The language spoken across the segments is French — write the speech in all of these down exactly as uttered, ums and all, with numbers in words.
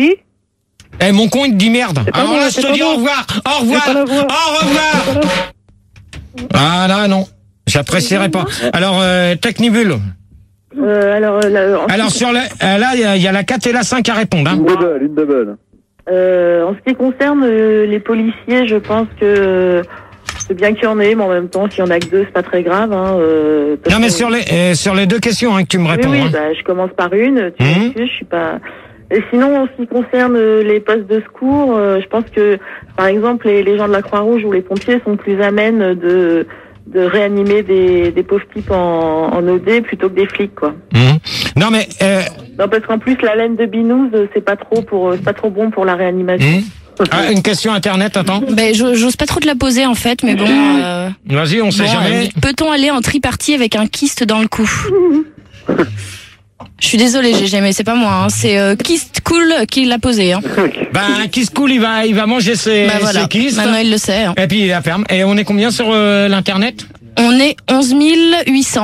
Eh, mon con, il te dit merde. Alors là, je te dis au revoir. Au revoir. Au revoir. Ah là, non. J'apprécierais pas. Alors, euh, Technibule. Euh, alors, là, alors sur la, euh, là, il y, y a la quatre et la cinq à répondre. Hein. Une double, une double. Euh, en ce qui concerne euh, les policiers, je pense que euh, c'est bien qu'il y en ait, mais en même temps, s'il y en a que deux, c'est pas très grave. Hein, euh, non, mais sur les euh, sur les deux questions hein, que tu me réponds. Oui, oui, hein. bah, je commence par une. Tu mmh. m'excuses, je suis pas. Et sinon, en ce qui concerne euh, les postes de secours, euh, je pense que, par exemple, les, les gens de la Croix-Rouge ou les pompiers sont plus amènes de de réanimer des, des pauvres types en, en O D plutôt que des flics, quoi. Mmh. Non, mais euh... non, parce qu'en plus, la laine de binouze, c'est pas trop pour, c'est pas trop bon pour la réanimation. Mmh. Ah, une question internet, attends. Ben, j'ose pas trop te la poser en fait, mais bon. Euh... Vas-y, on sait bon, jamais. Euh, Peut-on aller en tripartie avec un kyste dans le cou? Je suis désolée, G G, mais c'est pas moi. Hein. C'est euh, Kyste Cool qui l'a posé. Hein. Ben, Kyste Cool, il va, il va manger ses, bah, voilà. ses kystes. Maintenant, il le sait. Hein. Et puis, il la ferme. Et on est combien sur euh, l'internet? On est onze mille huit cents.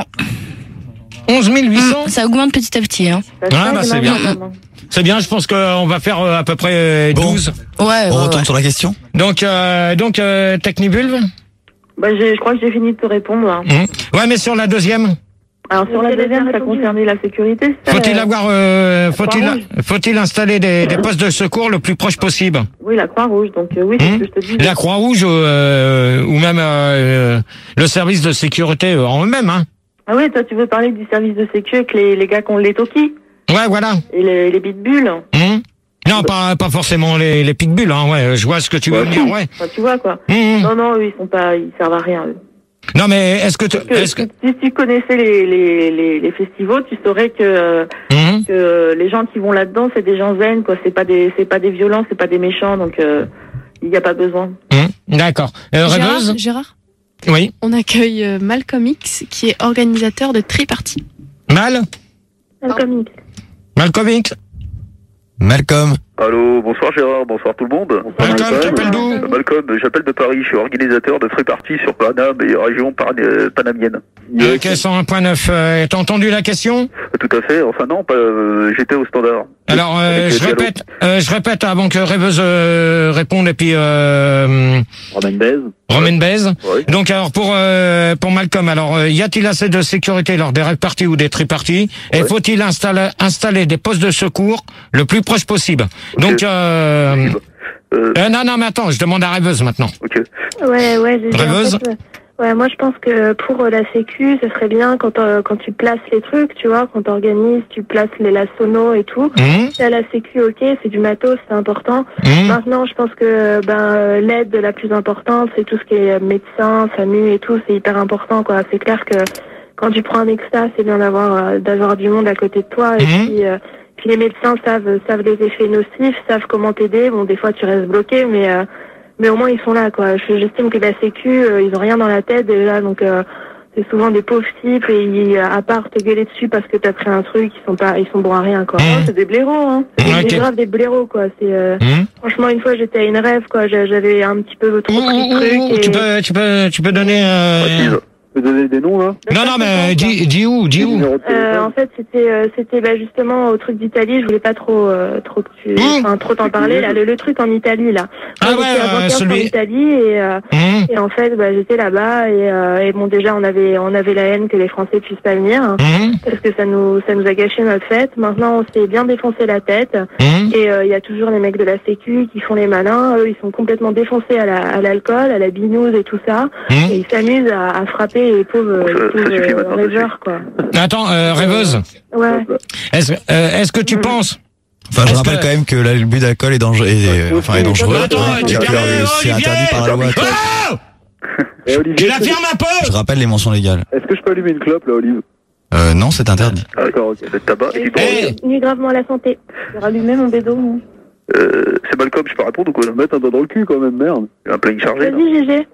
onze mille huit cents? Mmh, ça augmente petit à petit. Hein. Ah, bah, c'est bien. C'est bien, je pense qu'on va faire euh, à peu près euh, douze. Bon, ouais, on ouais, retourne ouais. sur la question. Donc, euh, donc euh, Technibulve. Bah, je crois que j'ai fini de te répondre. Hein. Mmh. Ouais, mais sur la deuxième. Alors sur la deuxième, ça concernait la sécurité. Faut-il euh, avoir, euh, faut-il, faut-il installer des, des postes de secours le plus proche possible? Oui, la Croix-Rouge. Donc euh, oui, c'est mmh. ce que je te dis. La Croix-Rouge euh, ou même euh, le service de sécurité euh, en eux-mêmes. Hein. Ah oui, toi tu veux parler du service de sécu avec les, les gars qui ont les toki. Ouais, voilà. Et les, les pitbulls. Mmh. Non, pas pas forcément les, les pitbulls. Hein, ouais, je vois ce que tu veux ouais, dire. Ouais. Enfin, tu vois quoi. Mmh. Non, non, eux, ils sont pas, ils servent à rien. Eux. Non, mais est-ce que, tu, que est-ce que si tu connaissais les, les, les, les festivals, tu saurais que, mmh. que les gens qui vont là-dedans, c'est des gens zen, quoi. C'est pas des, c'est pas des violents, c'est pas des méchants, donc euh, il n'y a pas besoin. Mmh. D'accord. Euh, Gérard, Gérard. Oui. On accueille euh, Malcolm X, qui est organisateur de Triparty. Mal. Malcolm X. Malcolm X. Malcolm. Allô, bonsoir Gérard, bonsoir tout le monde. Bonsoir Malcolm, t'appelles d'où? euh, Malcolm, j'appelle de Paris, je suis organisateur de Free Party sur Paname et région pan euh, panamienne. Euh, K cent un point neuf, euh, t'as entendu la question? Tout à fait, enfin non, pas, euh, j'étais au standard. Alors, euh, je répète, euh, je répète avant que Rêveuse euh, réponde et puis... Euh, Romain Baise. Romain Baise. Oui. Donc alors pour euh, pour Malcolm, alors euh, y a-t-il assez de sécurité lors des rave-parties ou des tri-parties? Et oui. Faut-il installer installer des postes de secours le plus proche possible? Okay. Donc euh, euh... Euh, non non mais attends, je demande à Rêveuse maintenant. Ok. Ouais ouais. Rêveuse. En fait, ouais, moi je pense que pour la sécu, ce serait bien quand euh, quand tu places les trucs, tu vois, quand t'organises, tu places les la sono et tout. Mmh. Là, la sécu, ok, c'est du matos, c'est important. Mmh. Maintenant, je pense que ben l'aide la plus importante, c'est tout ce qui est médecin, SAMU et tout, c'est hyper important, quoi. C'est clair que quand tu prends un extra, c'est bien d'avoir d'avoir du monde à côté de toi et mmh. puis. Euh, Puis les médecins savent savent les effets nocifs, savent comment t'aider. Bon, des fois tu restes bloqué, mais euh, mais au moins ils sont là, quoi. J'estime que la Sécu, euh, ils ont rien dans la tête déjà, donc euh, c'est souvent des pauvres types et ils, à part te gueuler dessus parce que t'as pris un truc, ils sont pas, ils sont bons à rien, quoi. Mmh. C'est des blaireaux, hein. C'est okay. grave des blaireaux, quoi. C'est euh, mmh. franchement une fois j'étais à une rêve, quoi. J'avais un petit peu trop pris de trucs. Et... Tu peux tu peux tu peux donner. Euh... Tu peux donner des noms là? Non non mais dis dis où dis où? Euh, en fait c'était euh, c'était bah, justement au truc d'Italie. Je voulais pas trop euh, trop que tu mmh. enfin trop t'en parler là. Le, le truc en Italie là. Ah Moi, ouais euh, celui. En Italie et euh, mmh. et en fait bah, j'étais là-bas et, euh, et bon déjà on avait on avait la haine que les Français puissent pas venir mmh. parce que ça nous ça nous a gâché notre fête. Maintenant on s'est bien défoncé la tête mmh. et il euh, y a toujours les mecs de la Sécu qui font les malins. Eux ils sont complètement défoncés à la à l'alcool, à la binouse et tout ça mmh. et ils s'amusent à, à frapper les pauvres. Ça, ça suffit maintenant. Rêveur, quoi. Attends, euh, Rêveuse. Ouais. Est-ce euh, est-ce que tu mmh. penses? Enfin, je rappelle que... quand même que l'abus d'alcool est dangereux, et, enfin, est dangereux. Attends, et que c'est interdit par la loi. Oh et Olivier, tu la fermes un peu. Je rappelle les mentions légales. Est-ce que je peux allumer une clope là, Olive? Euh, non, c'est interdit. Ah, d'accord, ok. Le tabac et du hey. Nuit gravement à la santé. Je vais rallumer mon bédo, moi. Euh, c'est Malcolm, je peux répondre ou quoi? Mettre un doigt dans le cul quand même, merde. Il y a un planning chargé. Vas-y, G G.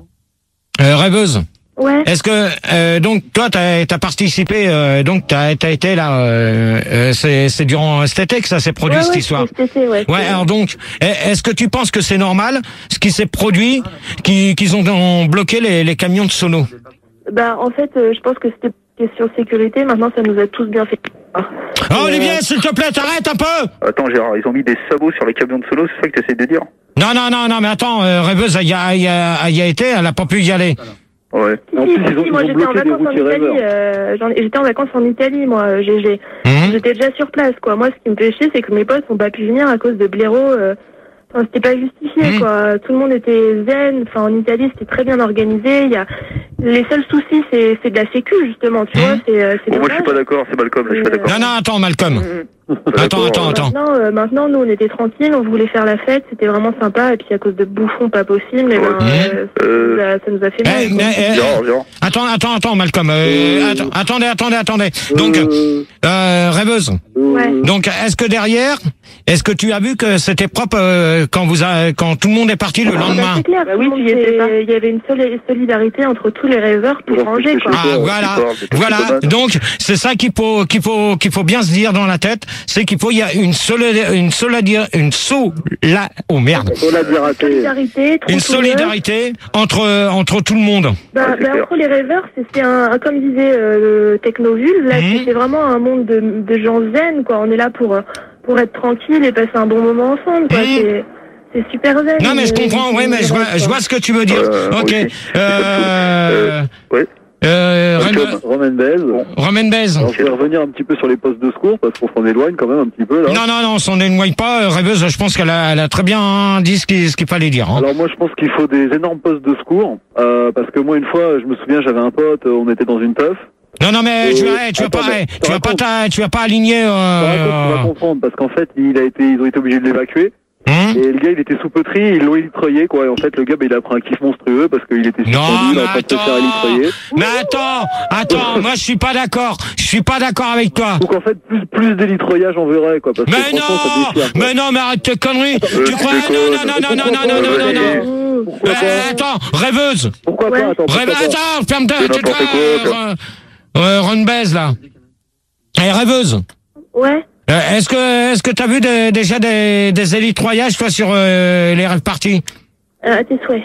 Euh, Rêveuse. Ouais. Est-ce que euh, donc toi t'as as participé euh, donc t'as as été là euh, euh, c'est c'est durant cet été que ça s'est produit ouais, cette ouais, histoire. Cet été, ouais. Ouais alors donc est-ce que tu penses que c'est normal ce qui s'est produit qu'ils qu'ils ont, ont bloqué les les camions de sono? Bah en fait euh, je pense que c'était question sécurité, maintenant, ça nous a tous bien fait. Oh, Olivier, s'il te plaît, t'arrêtes un peu. Attends, Gérard, ils ont mis des sabots sur les camions de solo, c'est ça que tu essaies de dire? Non, non, non, non, mais attends, euh, Rêveuse, elle y a, y a, elle y a été, elle a pas pu y aller. Ouais. Si, si, si, si, moi j'étais en vacances en Italie, euh, j'en- j'étais en vacances en Italie, moi, G G. Mmh. J'étais déjà sur place, quoi. Moi, ce qui me fait chier, c'est que mes potes n'ont pas pu venir à cause de blaireaux. Euh, enfin, c'était pas justifié, Mmh. quoi. Tout le monde était zen. Enfin, en Italie, c'était très bien organisé. Il y a les seuls soucis, c'est c'est de la sécu, justement. Tu Mmh. vois, c'est euh, c'est Bon, moi je suis dommage. pas d'accord, c'est Malcolm, là, je suis pas d'accord. Non, non, attends, Malcolm. Mmh. Pas Attends, d'accord, attends, euh, attends. Maintenant, euh, maintenant, nous, on était tranquilles, on voulait faire la fête, c'était vraiment sympa. Et puis à cause de bouffons pas possible, et ben, Mmh. euh, ça, Euh, nous a, ça nous a fait Eh, mal. quoi. mais, eh, Gérard, Gérard. attends, attends, attends, Malcolm. Euh, att- attendez, attendez, attendez. Donc, euh, Rêveuse. Ouais. Donc, est-ce que derrière, est-ce que tu as vu que c'était propre euh, quand vous a, quand tout le monde est parti le Bah, lendemain? c'est clair, Bah tout oui, le monde tu y étais s'est- pas. il y avait une soli- solidarité entre tous les rêveurs pour Bon, ranger, quoi. Ah, voilà, c'est voilà. toxicomane. Donc, c'est ça qu'il faut, qu'il faut, qu'il faut bien se dire dans la tête, c'est qu'il faut, il y a une solida- une solidarité, une sola, oh merde, Solidarité, trop une tout le monde. solidarité entre, entre tout le monde. Bah, Ouais, c'est bah, clair. entre les rêveurs, c'est c'est un, un- comme disait euh, le Technovule, là, Mhm. c'est- c'est vraiment un monde de, de gens zen, quoi. On est là pour, euh, pour être tranquille et passer un bon moment ensemble, quoi. Mhm. C'est, c'est super zen. Non, mais je comprends, oui, mais je vois, je vois ce que tu veux dire. Euh, moi Ok, aussi. euh, Ouais. euh, Malcolm. Rem- Romain Bez. Romain Bez. Alors, je vais revenir un petit peu sur les postes de secours parce qu'on s'en éloigne quand même un petit peu là. Non, non, non, on s'en éloigne pas. Rêveuse, je pense qu'elle a, elle a très bien dit ce qu'il, ce qu'il fallait dire. Hein. Alors moi je pense qu'il faut des énormes postes de secours euh, parce que moi une fois je me souviens j'avais un pote, euh, on était dans une teuf. Non, non, mais Euh, tu vas, tu vas attends, pas, mais tu vas pas, ta- tu vas pas aligner. Je te raconte, tu vas Euh, comprendre parce qu'en fait il a été, ils ont été obligés de l'évacuer hein et le gars il était sous poterie, ils l'ont élitreuillé quoi et en fait le gars bah, il a pris un kiff monstrueux parce qu'il était Non, suspendu, il est en mais train de se faire attends. élitreuiller. Mais attends, attends, moi je suis pas d'accord. Je suis pas d'accord avec toi. Donc en fait plus plus d'élitreuillage on verrait quoi parce que Mais franchement ça non, déchire. quoi. mais non, mais arrête tes conneries. Euh, Tu crois? tu Non, déconnes. non, non, non, non, non, non, non, non, non. Mmh. Pourquoi Euh, pas attends, rêveuse. Pourquoi Ouais. pas Attends, pourquoi Rêve, pas attends, ferme ta, C'est tais-toi, n'importe quoi, euh, euh, Ron Baise, là. Et rêveuse. Ouais. Euh, est-ce que, est-ce que t'as vu des- déjà des, des élitroyages, toi, sur euh, les rêves parties? Euh, à tes souhaits.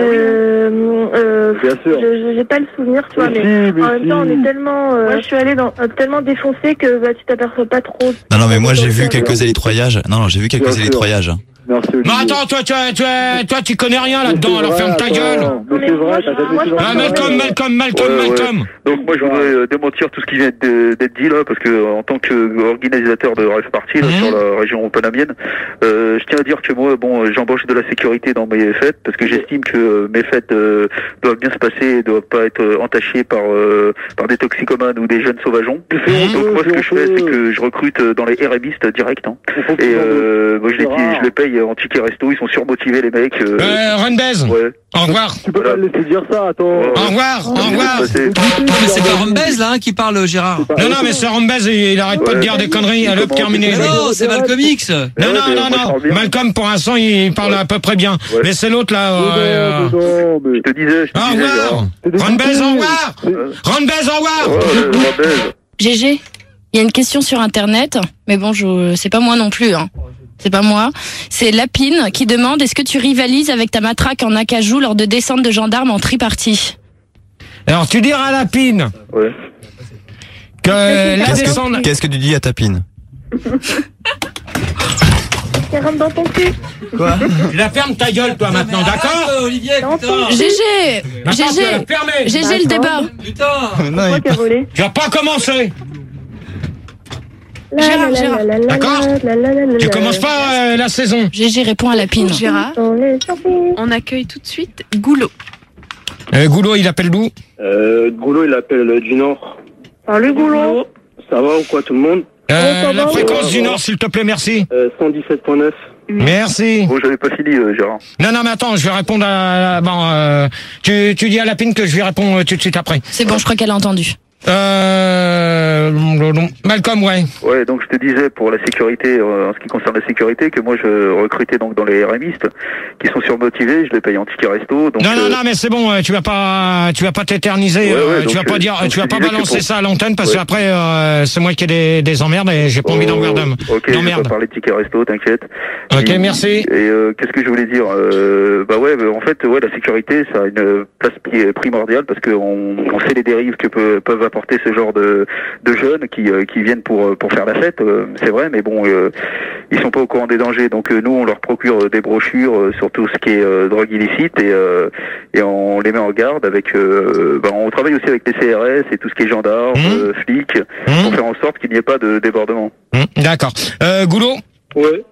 Euh, euh, Bien sûr. je- je- j'ai pas le souvenir, tu vois, Mais mais, si, mais en même temps, on si. est tellement, euh, moi, je suis allée dans, euh, tellement défoncée que bah, tu t'aperçois pas trop. Non, non, mais moi j'ai vu quelques élitroyages. Non, non, j'ai vu Bien quelques sûr. élitroyages. Merci Mais Olivier. attends, toi, tu, tu, toi, tu connais rien Mais là-dedans, c'est alors vrai, ferme ta attends. gueule. Mais c'est vrai, t'as jamais moi, été je dans Ah, le Malcolm, domaine. Malcolm, Malcolm, Ouais, ouais. Malcolm. Donc moi je voudrais euh, démentir tout ce qui vient de- d'être dit là parce que euh, en tant qu'organisateur de Rêve Party là, Mhm. sur la région panamienne, euh, je tiens à dire que moi bon euh, j'embauche de la sécurité dans mes fêtes parce que j'estime que euh, mes fêtes euh, doivent bien se passer et doivent pas être euh, entachées par euh, par des toxicomanes ou des jeunes sauvageons. Mhm. Donc moi ce que je fais c'est que je recrute euh, dans les RMistes direct hein. Il faut que Et tu euh, moi je les, C'est rare. je les paye en ticket resto, ils sont surmotivés les mecs. Euh, Euh, Ron Baise, ouais. au revoir. Tu peux pas le laisser dire ça, attends. Ouais. Au revoir, au revoir. C'est- Non, mais c'est pas Rombez là hein, qui parle, Gérard. Non, non, mais c'est Ron Baise, il, il arrête pas de Ouais. dire des conneries. Allez, hop, Comment- terminé. Mais non, c'est Malcolm X. Non, Ouais, non, mais non, moi, je non. parle bien. Malcolm, pour l'instant, il parle Ouais. à peu près bien. Ouais. Mais c'est l'autre, là. Mais euh, non, mais non, mais- Je te disais, je te Au disais. revoir. Gérard. C'est des Ron Baise, au revoir. C'est- Ron Baise, au revoir. Ouais, ouais, ouais, ouais. G G, il y a une question sur Internet, mais bon, je, c'est pas moi non plus, hein. C'est pas moi. C'est Lapine qui demande, est-ce que tu rivalises avec ta matraque en acajou lors de descente de gendarmes en tripartie? Alors, tu diras à Lapine Ouais. que la Qu'est-ce descente... que, qu'est-ce que tu dis à Tapine? Ça rentre dans ton cul. Quoi? La ferme ta gueule, toi, maintenant, d'accord? Olivier, putain. G G, Attends, tu vas G G, la fermer. G G le débat. Putain. Non, Toi il qui as volé. Tu vas pas commencer. La, Gérard, la, Gérard. la, la, la, D'accord. la, la, la, la, Tu la. commences pas euh, la saison. G G répond à Lapine. Gérard, Dans les surprises. on accueille tout de suite Goulot. Euh, Goulot, il appelle d'où? Euh, Goulot, il appelle du Nord. Salut, Goulot. Ça va ou quoi tout le monde? euh, ça La va, fréquence ouais. du Nord, s'il te plaît, merci. euh, cent dix-sept point neuf. Merci. Bon, j'avais pas fini, euh, Gérard. Non, non, mais attends, je vais répondre à... Bon, euh, tu, tu dis à Lapine que je vais répondre euh, tout de suite après. C'est bon, je crois qu'elle a entendu. Euh... Malcolm, ouais. Ouais, donc je te disais pour la sécurité, euh, en ce qui concerne la sécurité, que moi je recrutais donc dans les RMistes qui sont surmotivés, je les paye en ticket resto. Donc, Non, non, euh, non, mais c'est bon, euh, tu vas pas, tu vas pas t'éterniser, Ouais, euh, ouais, tu vas donc, pas euh, dire, donc tu vas je pas disais que balancer pour- ça à l'antenne parce Ouais. qu'après euh, c'est moi qui ai des, des emmerdes et j'ai pas envie d'emmerder, Oh, ok, je vais d'emmerde. pas parler de ticket resto, t'inquiète. Ok, Et- merci. Et euh, qu'est-ce que je voulais dire euh, Bah ouais, bah, en fait, ouais, la sécurité, ça a une place pri- primordiale parce qu'on on sait les dérives que peut, peuvent apporter ce genre de, de jeunes qui, euh, qui viennent pour, pour faire la fête, euh, c'est vrai, mais bon, euh, ils sont pas au courant des dangers. Donc euh, nous, on leur procure des brochures euh, sur tout ce qui est euh, drogue illicite et, euh, et on les met en garde avec. Euh, bah, on travaille aussi avec les C R S et tout ce qui est gendarmes, mmh. euh, flics, mmh. pour faire en sorte qu'il n'y ait pas de débordement. Mmh. D'accord. Euh, Goulot. Ouais.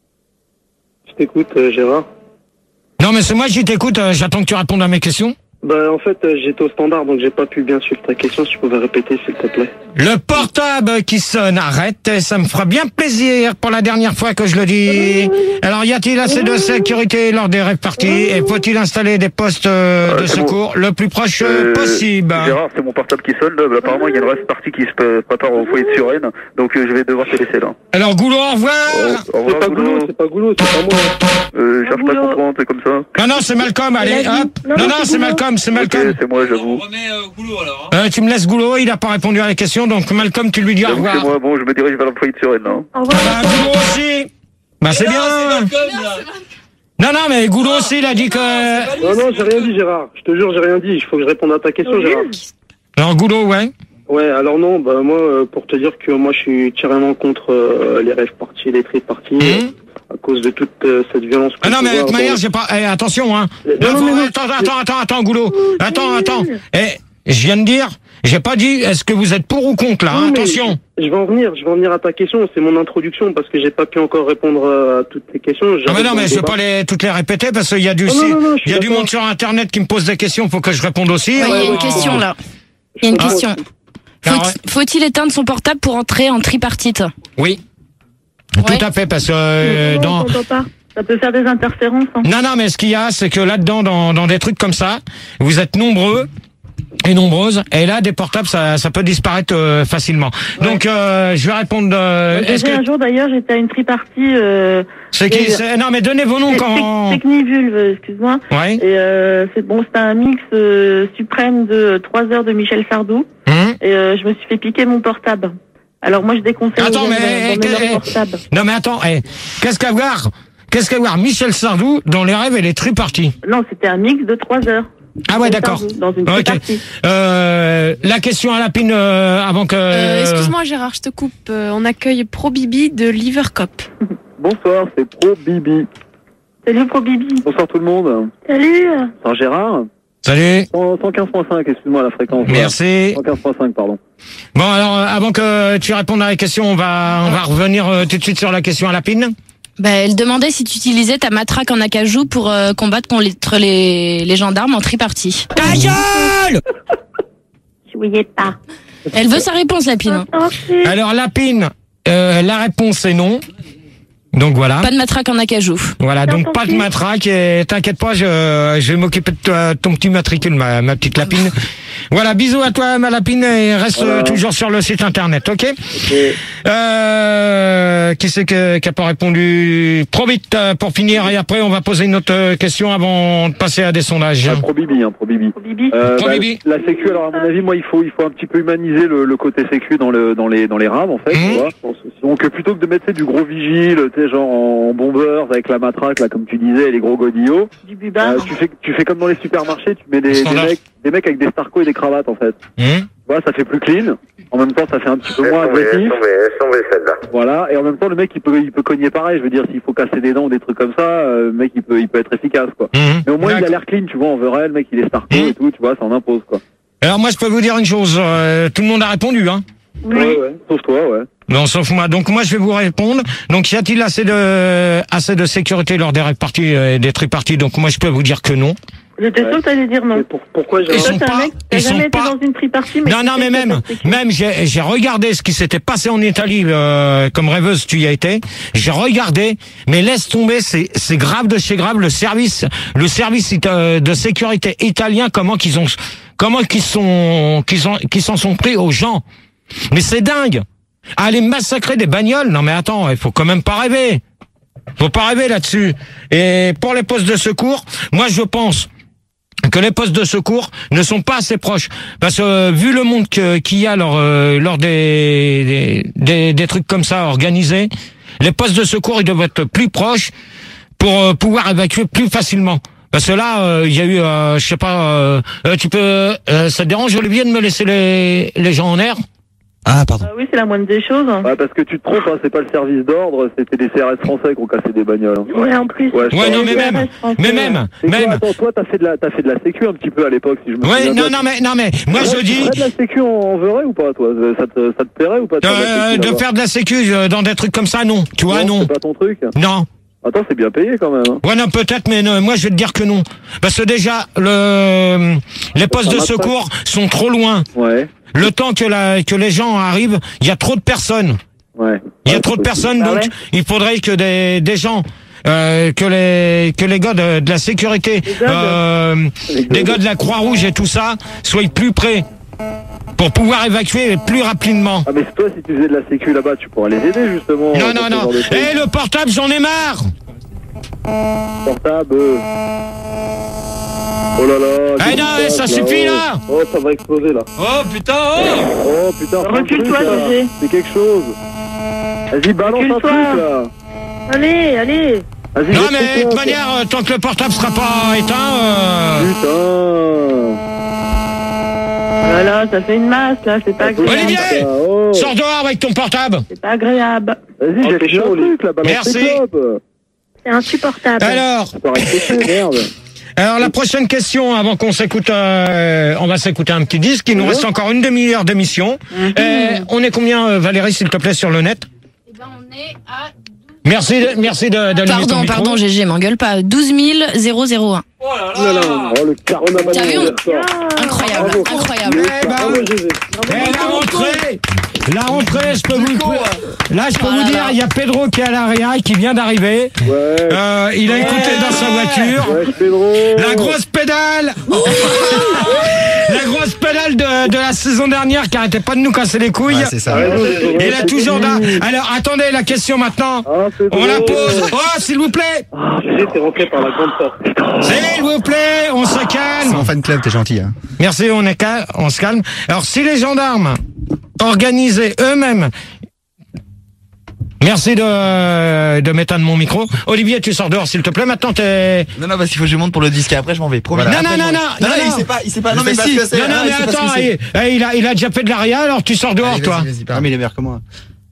Je t'écoute, euh, Gérard. Non, mais c'est moi qui t'écoute. Euh, j'attends que tu répondes à mes questions. Bah en fait euh, j'étais au standard donc j'ai pas pu bien suivre ta question, si tu pouvais répéter s'il te plaît. Le portable qui sonne, arrête, ça me fera bien plaisir pour la dernière fois que je le dis. Alors y a-t-il assez de sécurité lors des rêves parties et faut-il installer des postes euh, de secours bon. le plus proche euh, possible? Gérard, c'est mon portable qui sonne là, apparemment il y a une rêve partie qui se prépare au foyer de Suresnes, donc euh, je vais devoir te laisser là. Alors Goulot, au revoir. Oh, au revoir c'est pas Goulot, c'est pas Goulot, c'est pas moi. Euh, cherche pas à comprendre, c'est comme ça. Non, non, c'est Malcolm, allez, hop. Non, non, non c'est Malcolm, c'est Malcolm. Okay, c'est moi, j'avoue. On remet euh, Goulot alors. Hein. Euh, tu me laisses Goulot, il a pas répondu à la question, donc Malcolm, tu lui dis au revoir. C'est moi, bon, je me dirige vers le foyer de Suresnes, non? Au revoir. Ah bah, Goulot aussi. Bah, c'est non, bien. C'est Malcolm, là. Non, non, mais Goulot aussi, il a dit que... Non, non, j'ai rien dit, Gérard. Je te jure, j'ai rien dit. Il faut que je réponde à ta question, Oui. Gérard. Alors, Goulot, ouais. Ouais, alors non, bah moi, euh, pour te dire que moi, je suis carrément contre euh, les rêves parties et les trades parties. Mmh. Euh, à cause de toute euh, cette violence. Ah non, mais de toute manière, j'ai pas... Eh, attention, hein. Non, non, non, attends, attends, attends, attends, Goulot. Attends, attends. Eh, je viens de dire... J'ai pas dit, est-ce que vous êtes pour ou contre, là, hein, attention. Je vais en venir, je vais en venir à ta question, c'est mon introduction, parce que j'ai pas pu encore répondre à toutes tes questions. Ah mais non, mais je vais pas les, toutes les répéter, parce qu'il y a du, oh, non, non, non, il y a du monde sur Internet qui me pose des questions, faut que je réponde aussi. Il ouais, ouais, y a une question, là. Il y a une ah. question. Faut-il faut éteindre son portable pour entrer en tripartite? Oui. Ouais. Tout à fait, parce que, euh, non, dans... on pas. Ça peut faire des interférences. Hein. Non, non, mais ce qu'il y a, c'est que là-dedans, dans, dans des trucs comme ça, vous êtes nombreux et nombreuses, et là, des portables, ça, ça peut disparaître euh, facilement. Ouais. Donc, euh, je vais répondre... Euh, est-ce que... Un jour, d'ailleurs, j'étais à une tripartie... Euh, c'est qui c'est... Non, mais donnez vos noms quand... Technivulve, excuse-moi. Ouais. Et euh, c'est bon, c'était un mix euh, suprême de trois heures de Michel Sardou. Mmh. Et euh, je me suis fait piquer mon portable. Alors moi, je déconseille attends, mais, de eh, portable. Non, mais attends, eh, qu'est-ce qu'à voir Qu'est-ce qu'à voir Michel Sardou dans les rêves et les triparties? Non, c'était un mix de trois heures. Ah ouais, d'accord. Dans une okay. euh, la question à la pine euh, avant que... Euh, excuse-moi Gérard, je te coupe. Euh, on accueille Pro Bibi de Livercop. Bonsoir, c'est Pro Bibi. Salut Pro Bibi. Bonsoir tout le monde. Salut. Bonsoir Gérard. Salut. cent quinze virgule cinq, excuse-moi la fréquence. Merci. cent quinze virgule cinq, pardon. Bon, alors, avant que tu répondes à la question, on va, on va revenir euh, tout de suite sur la question à la pine. Bah, elle demandait si tu utilisais ta matraque en acajou pour euh, combattre contre les, les gendarmes en tripartie. Ta gueule! Je voyais pas. Elle veut sa réponse, Lapine. Alors, Lapine, euh, la réponse est non. Donc voilà. Pas de matraque en acajou. Voilà, donc pas de matraque et t'inquiète pas, je, je vais m'occuper de toi, ton petit matricule, ma, ma petite Lapine. Voilà, bisous à toi, ma Lapine, et reste voilà. toujours sur le site internet, ok, okay. Euh, qui c'est que, qui a pas répondu? Trop vite pour finir, et après on va poser une autre question avant de passer à des sondages. Ah, pro Bibi, hein, pro Bibi. Pro Bibi. Euh, pro bah, Bibi. La sécu, alors à mon avis, moi il faut, il faut un petit peu humaniser le, le côté sécu dans le, dans les, dans les rames en fait. Mmh. Tu vois, donc plutôt que de mettre du gros vigile, tu sais, genre en bombers avec la matraque là, comme tu disais, et les gros godillots. Du bubard. Euh, tu fais, tu fais comme dans les supermarchés, tu mets des, des mecs, des mecs avec des starcos et des cravates en fait. Mmh. Tu vois, ça fait plus clean. En même temps, ça fait un petit peu moins agressif. Voilà, et en même temps, le mec, il peut, il peut cogner pareil. Je veux dire, s'il faut casser des dents ou des trucs comme ça, euh, le mec, il peut, il peut être efficace, quoi. Mmh. Mais au moins, il a l'air clean, tu vois, en vrai, le mec, il est starco mmh. et tout, tu vois, ça en impose, quoi. Alors moi, je peux vous dire une chose, euh, tout le monde a répondu, hein. Oui. Ouais, ouais, sauf toi, ouais. Non, sauf moi. Donc moi, je vais vous répondre. Donc, y a-t-il assez de assez de sécurité lors des réparties et des triparties? Donc moi, je peux vous dire que non. J'étais sûr que t'allais dire non. Pour, pourquoi j'ai Ils sont pas, mec, ils jamais sont été pas. Dans une tripartie, mais non, non, mais même, même, j'ai, j'ai regardé ce qui s'était passé en Italie, euh, comme rêveuse, tu y as été. J'ai regardé, mais laisse tomber, c'est, c'est grave de chez grave. Le service, le service de sécurité italien, comment qu'ils ont, comment qu'ils sont, qu'ils ont, qu'ils s'en sont pris aux gens. Mais c'est dingue. Aller massacrer des bagnoles, non mais attends, il faut quand même pas rêver. Faut pas rêver là-dessus. Et pour les postes de secours, moi je pense que les postes de secours ne sont pas assez proches. Parce que euh, vu le monde que, qu'il y a lors, euh, lors des, des, des, des trucs comme ça organisés, les postes de secours ils doivent être plus proches pour euh, pouvoir évacuer plus facilement. Parce que là, euh, il y a eu, euh, je sais pas, euh, euh, tu peux, euh, ça te dérange, Olivier, de me laisser les, les gens en air? Ah, pardon. Ah oui, c'est la moindre des choses. Ouais, parce que tu te trompes, hein, c'est pas le service d'ordre, c'était des C R S français qui ont cassé des bagnoles. Hein. Ouais, en plus. Ouais, je Ouais, pense. non, mais même, mais même, Et toi, même. attends, toi, t'as fait de la, t'as fait de la sécu un petit peu à l'époque, si je me Ouais, souviens non, bien. non, mais, non, mais, moi, Ouais, je tu dis, ferais de la sécu en, en verrais ou pas, toi? Ça te, ça te plairait ou pas de faire de la euh, sécu, de là-bas faire de la sécu euh, dans des trucs comme ça, non. Tu vois, non. C'est pas ton truc? Non. Attends, c'est bien payé quand même. Hein. Ouais, non, peut-être, mais non, moi, je vais te dire que non. Parce que déjà, le, les postes de secours sont trop loin. Ouais. Le temps que la, que les gens arrivent, il y a trop de personnes. Ouais. Il y a Ouais, trop de c'est personnes, Bah donc ouais. il faudrait que des, des gens, euh, que les, que les gars de, de la sécurité, Les godes. euh, Les les gars de la Croix-Rouge et tout ça, soient plus près pour pouvoir évacuer plus rapidement. Ah, mais toi, si tu faisais de la sécu là-bas, tu pourrais les aider justement. Non, dans non, ce non. genre de choses. Eh, le portable, j'en ai marre. Portable. euh. Oh là là. Eh qu'est-ce non, qui eh, se ça passe, suffit, oh. là. Oh, ça va exploser là. Oh putain, oh Oh putain, prends le Recule-toi, truc, là. Gégé. C'est quelque chose. Vas-y, balance un Recule-toi. truc là. Allez, allez. Vas-y, Non, jette mais ton de toute compte. manière, euh, tant que le portable sera pas éteint, euh... Putain. Voilà, ça fait une masse, là, c'est pas agréable. Olivier, Oh. sors dehors avec ton portable. C'est pas agréable. Vas-y, Oh, jette c'est un chaud, truc là, balance Merci. tes clopes. C'est insupportable. Alors, Ça paraît pété, merde. alors la prochaine question, avant qu'on s'écoute, euh, on va s'écouter un petit disque. Il nous reste encore une demi-heure d'émission. Euh, on est combien, euh, Valérie, s'il te plaît, sur le net? Eh ben, on est à... Merci, de, merci de, d'allumer ton Pardon, micro. pardon, G G, m'engueule pas. douze mille zéro un. Oh là Oh là là là. Oh le carton. T'as vu, on- Ah, Incroyable, Bravo. incroyable. Eh ben, Bravo, Gégé. eh, la rentrée, la rentrée, je peux vous, là, je peux Oh vous là dire, là. il y a Pedro qui est à l'arrière, qui vient d'arriver. Ouais. Euh, il a écouté dans sa voiture. Ouais, Pedro. La grosse pédale La grosse pédale de, de la saison dernière qui arrêtait pas de nous casser les couilles. Ouais, c'est ça. Il est toujours là. Alors, attendez, la question maintenant. Ah, Pedro. On la pose. Oh, s'il vous plaît. Ah, Gégé, t'es rentré par la grande porte. S'il vous plaît, on se C'est calme. mon fan club, t'es gentil. Hein. Merci, on est cal- on se calme. Alors, si les gendarmes organisaient eux-mêmes. Merci de, de m'éteindre mon micro. Olivier, tu sors dehors, s'il te plaît. Maintenant, t'es... Non, non, parce qu'il faut que je monte pour le disque et après je m'en vais. Promis. Non, Après, non, je m'en non, vais. non, non, non, il non. sait pas, il sait pas. Non, Je mais sais pas si. ce que c'est. Non, Non, non, mais il sait pas ce attends, que c'est. il, eh, il a, il a déjà fait de l'aria, alors tu sors dehors, Allez, toi. vas-y, vas-y, pardon. Ah, mais il est meilleur que moi.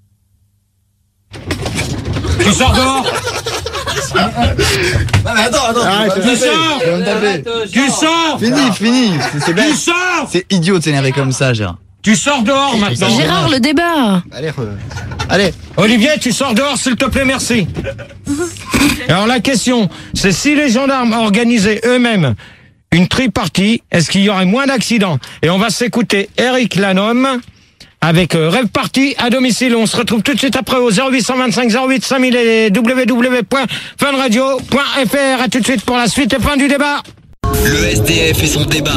Tu sors dehors. Non, mais attends, attends. Arrête, tu vas tu me taper. sors. Tu vas me taper. Arrête, euh, Tu sors. sors. Fini, fini. C'est- C'est bête. Tu sors. C'est idiot de s'énerver comme ça, Gérard. Tu sors dehors maintenant. Gérard, le débat. Allez, re- allez. Olivier, tu sors dehors, s'il te plaît, merci. Alors la question, c'est si les gendarmes organisaient eux-mêmes une tripartie, est-ce qu'il y aurait moins d'accidents? Et on va s'écouter Eric Lanhomme avec euh, Rêve Party à domicile. On se retrouve tout de suite après au zéro huit cent vingt-cinq zéro huit cinq mille et w w w point funradio point f r. À tout de suite pour la suite et fin du débat. Le S D F et son débat.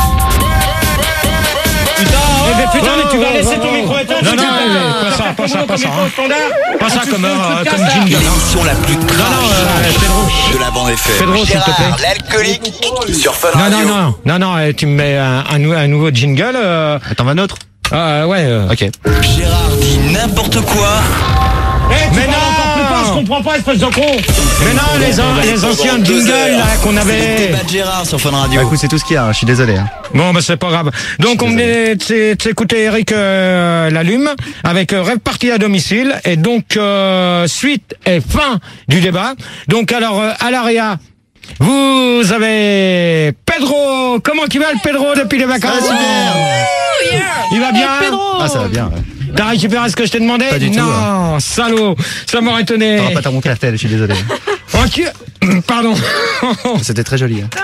Eh ben, putain, mais tu vas laisser ton micro éteint. Non, non, pas ça, pas ça, pas ça. Pas ça comme, euh, comme jingle. L'émission la plus Non, non, trash euh, Pedro. de la bande F M. Pedro, s'il te plaît. Gérard, l'alcoolique sur Fun Non, Radio. non, non, non, non, eh, tu me mets un, un, nou- un nouveau jingle. Euh, Attends, un autre. euh, ouais. Euh. Ok. Gérard dit n'importe quoi. Mais non, je comprends pas, espèce de con. Mais non, les, an- les anciens jingles là qu'on C'est le avait. débat de Gérard sur Fun Bah, Radio. écoute, c'est tout ce qu'il y a. hein. Je suis désolé. Hein. Bon, bah c'est pas grave. Donc on venait de s'é- de s'écouter Eric euh, Lalume avec euh, Rêve Party à domicile et donc euh, suite et fin du débat. Donc alors euh, à l'Aria, vous avez Pedro. Comment qu'il va le Pedro depuis les vacances? Il va bien. Ah, ça va bien. Ouais. T'as récupéré ce que je t'ai demandé? Pas du tout, Non, salaud. Ça m'aurait étonné. On va pas t'en montrer la tête. Je suis désolé. Ok. Pardon. C'était très joli. Hein.